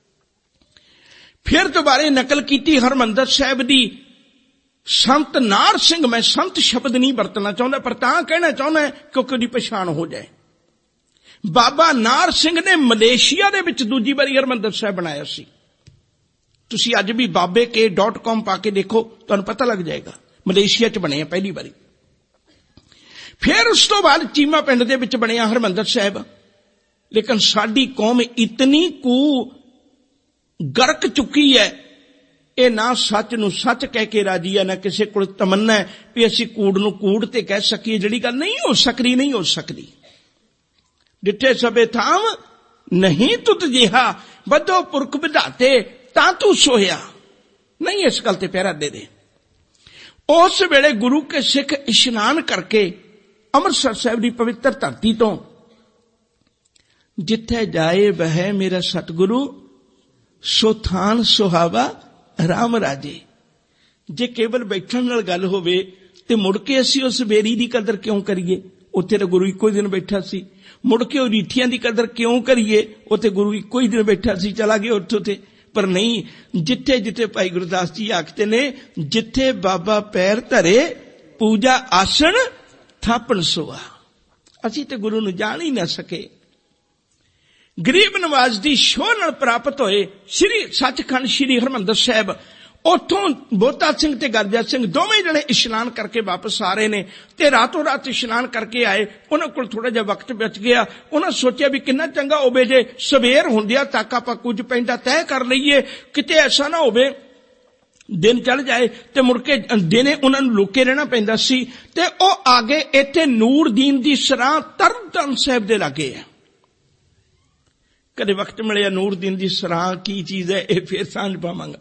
फिर दोबारे नकल कीती हरमंदर साहिब दी संत नार सिंह, मैं संत शब्द नहीं वरतना चाहता पर तां कहना चाहना क्योंकि उहदी पछाण हो जाए। बाबा नार सिंह ने मलेशिया दे विच दूजी बारी हरमंदर साहिब बनाया सी। तुसी अज भी बाबे के डॉट कॉम पा के देखो, तुहानूं पता लग जाएगा, मलेशिया च बने पहली बारी। फिर उस तो बाद चीमा पिंड दे विच बने हरमंदर साहिब। लेकिन साडी कौम इतनी कू गरक चुकी है, ये ना सच नूं सच कह के राजी है, ना किसी कोल तमन्ना है भी असीं कूड़ नूं कूड़ ते कह सकीए। जिहड़ी गल नहीं हो सकदी नहीं हो सकदी। डिठे सबे थाम नहीं तुत जिहा, बदो पुरख विधाते तां तू सोया। नहीं इस गल ते पहरा दे दे। उस वेले गुरु के सिख इशनान करके अमृतसर साहिब की पवित्र धरती तो जिथे जाए वह मेरा सतगुरु सो थान सुहावा राम राजे। जे केवल बैठण नाल गल होवे ते मुड़ के असीं उस बेरी दी कदर क्यों करिए? उत्थे तो गुरु इक्को दिन बैठा सी। मुड़ के ओ रीठियां दी कदर क्यों करिए? उत्थे गुरु इक्को ही दिन बैठा सी, चला गया उत्थों ते। पर नहीं, जिथे जिथे भाई गुरदास जी आखते ने, जिथे बाबा पैर धरे पूजा आसन थापण सोआ। असीं ते गुरु नूं जाण ही ना सके। गरीब नवाज दी शोह नाल प्राप्त होए श्री सचखंड श्री हरमंदर साहिब। उथों बोता सिंह ते गरजा सिंह दोवें जने इशनान करके वापस आ रहे ने ते रातों रात इशनान करके आए। उन्हां कोल थोड़ा जिहा वक्त बच गया। उन्हां सोचिया भी किन्ना चंगा होवे जे सवेर हुंदिया तक आपां कुछ पैंदा तय कर लईए, किते ऐसा ना होवे दिन चढ़ जाए ते मुड़ के दिने उन्हां नूं लुके रहना पैंदा सी। ते ओ आगे इत्थे नूरदीन दी सरां तरनताਰਨ साहिब दे लागे है। कदे वक्त मिलिया नूरदीन दी सरां की चीज है, ये फिर सांझ पावांगा।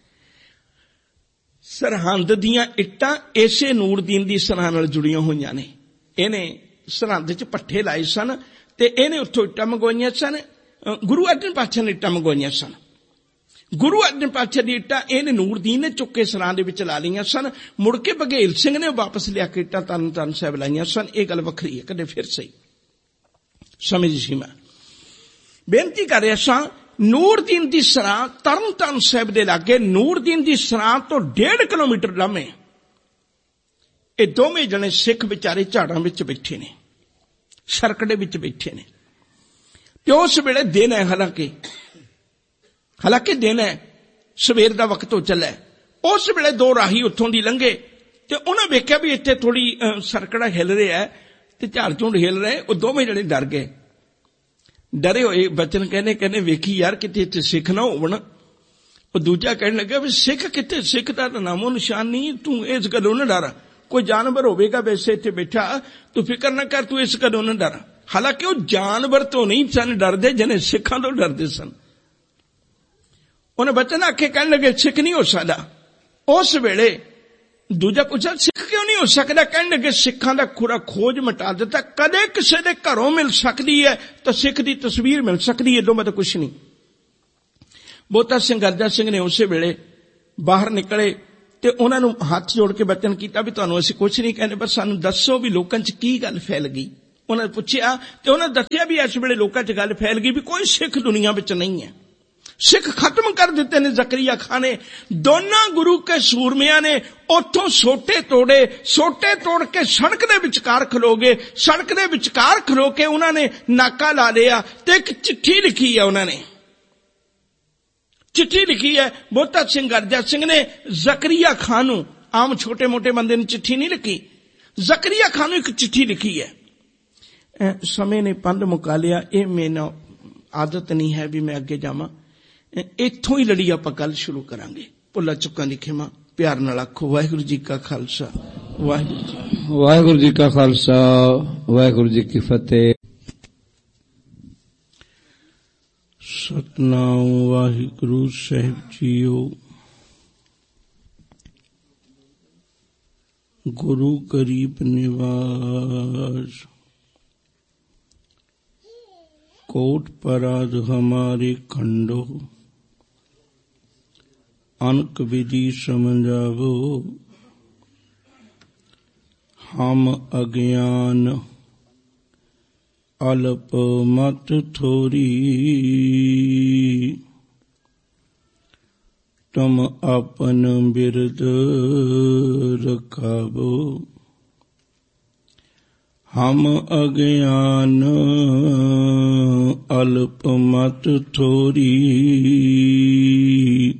सरहंद दियां इट्टां इसे नूरदीन दी सरां नाल जुड़ियां होईयां ने। इहने सरहंद च पट्ठे लाए सन ते इहने उत्थों इट्टां मंगवाईयां सन। गुरु अर्जन पातशाह ने इट्टां मंगवाईयां सन। गुरु अर्जन पातशाह दी इट्टां इहने नूरदीन ने चुक के सरां दे विच ला लईयां सन। मुड़ के बघेल सिंह ने वापस लिया के इट्टां तरनताਰਨ साहिब लाईयां सन। इह गल वखरी है, कदे फिर सही समय दी सीमा बेनती कर रहा सां। नूरदीन दी सरां तरनताਰਨ साहिब दे लागे नूरदीन दी सरां तो डेढ़ किलोमीटर लामे ये दोवें जने सिख बेचारे झाड़ां विच बैठे ने, सरकड़े विच बैठे ने। ते उस वेले दिन है, हालांकि हालांकि दिन है, सवेर दा वक्त हो चला है। उस वेले दो राही उत्थों दी लंघे ते उन्हां वेख्या भी इत्थे थोड़ी सरकड़ा हिल रहा है ते झाड़ झुंड हिल रहे। वो दोवें जने डर गए। डरे होए बचन कहने कहने वेखी यार किते इत्थे सिख ना होवन। दूजा कहने लगा भी सिख किते, सिख दा नामो निशान नहीं, तू इस गलों ना डर। कोई जानवर होवेगा वैसे इत्थे बैठा, तू फिक्र ना कर, तू इस गलों ना डर। हालांकि वो जानवर तो नहीं सन डरदे जिन्हें सिखां तो डरदे सन। उन्हें बचन आखे कहने लगे सिख नहीं हो सकदा। उस वेले ਦੂਜਾ ਪੁੱਛਿਆ ਸਿੱਖ ਕਿਉਂ ਨਹੀਂ ਹੋ ਸਕਦਾ? ਕਹਿਣ ਲੱਗੇ ਸਿੱਖਾਂ ਦਾ ਖੁਰਾ ਖੋਜ ਮਿਟਾ ਦਿੱਤਾ। ਕਦੇ ਕਿਸੇ ਦੇ ਘਰੋਂ ਮਿਲ ਸਕਦੀ ਹੈ ਤਾਂ ਸਿੱਖ ਦੀ ਤਸਵੀਰ ਮਿਲ ਸਕਦੀ ਹੈ, ਦੋਵੇਂ ਤਾਂ ਕੁਛ ਨਹੀਂ। ਬੋਤਾ ਸਿੰਘ ਗਰਜਾ ਸਿੰਘ ਨੇ ਉਸੇ ਵੇਲੇ ਬਾਹਰ ਨਿਕਲੇ ਤੇ ਉਹਨਾਂ ਨੂੰ ਹੱਥ ਜੋੜ ਕੇ ਬਚਨ ਕੀਤਾ ਵੀ ਤੁਹਾਨੂੰ ਅਸੀਂ ਕੁਛ ਨਹੀਂ ਕਹਿੰਦੇ, ਪਰ ਸਾਨੂੰ ਦੱਸੋ ਵੀ ਲੋਕਾਂ 'ਚ ਕੀ ਗੱਲ ਫੈਲ ਗਈ। ਉਹਨਾਂ ਨੇ ਪੁੱਛਿਆ ਤੇ ਉਹਨਾਂ ਦੱਸਿਆ ਵੀ ਇਸ ਵੇਲੇ ਲੋਕਾਂ 'ਚ ਗੱਲ ਫੈਲ ਗਈ ਵੀ ਕੋਈ ਸਿੱਖ ਦੁਨੀਆ ਵਿੱਚ ਨਹੀਂ ਹੈ, ਸਿੱਖ ਖਤਮ ਕਰ ਦਿੱਤੇ ਨੇ ਜ਼ਕਰੀਆ ਖਾਨ ਨੇ। ਦੋਨਾਂ ਗੁਰੂ ਕੇ ਸੂਰਮਿਆਂ ਨੇ ਉੱਥੋਂ ਸੋਟੇ ਤੋੜੇ, ਸੋਟੇ ਤੋੜ ਕੇ ਸੜਕ ਦੇ ਵਿਚਕਾਰ ਖਲੋ ਗਏ। ਸੜਕ ਦੇ ਵਿਚਕਾਰ ਖਲੋ ਕੇ ਉਹਨਾਂ ਨੇ ਨਾਕਾ ਲਾ ਲਿਆ ਤੇ ਇੱਕ ਚਿੱਠੀ ਲਿਖੀ ਹੈ। ਉਹਨਾਂ ਨੇ ਚਿੱਠੀ ਲਿਖੀ ਹੈ ਬੋਤਾ ਸਿੰਘ ਗਰਜਾ ਸਿੰਘ ਨੇ ਜ਼ਕਰੀਆ ਖਾਨ ਨੂੰ। ਆਮ ਛੋਟੇ ਮੋਟੇ ਬੰਦੇ ਨੂੰ ਚਿੱਠੀ ਨਹੀਂ ਲਿਖੀ, ਜ਼ਕਰੀਆ ਖਾਨ ਨੂੰ ਇੱਕ ਚਿੱਠੀ ਲਿਖੀ ਹੈ। ਸਮੇਂ ਨੇ ਪੰਧ ਮੁਕਾ ਲਿਆ, ਇਹ ਮੈਨੂੰ ਆਦਤ ਨਹੀਂ ਹੈ ਵੀ ਮੈਂ ਅੱਗੇ ਜਾਵਾਂ। ਇੱਥੋਂ ਹੀ ਲੜੀ ਆਪਾਂ ਕੱਲ ਸ਼ੁਰੂ ਕਰਾਂਗੇ। ਭੁੱਲਾ ਚੁੱਕਾਂ ਦੀ ਖਿਮਾ, ਪਿਆਰ ਨਾਲ ਆਖੋ ਵਾਹਿਗੁਰੂ ਜੀ ਕਾ ਖਾਲਸਾ ਵਾਹਿਗੁਰੂ ਜੀ ਵਾਹਿਗੁਰੂ ਜੀ ਕਾ ਖਾਲਸਾ ਵਾਹਿਗੁਰੂ ਜੀ ਕੀ ਫਤਿਹ। ਸਤਨਾਮ ਵਾਹਿਗੁਰੂ ਸਾਹਿਬ ਜੀਓ। ਗੁਰੂ ਗਰੀਬ ਨਿਵਾਸ कोट पराध हमारे खंडो, अनक विधि समझावो, हम अज्ञान अल्प मत थोरी, तुम अपन बिरद रखावो, हम अज्ञान अल्प मत थोरी,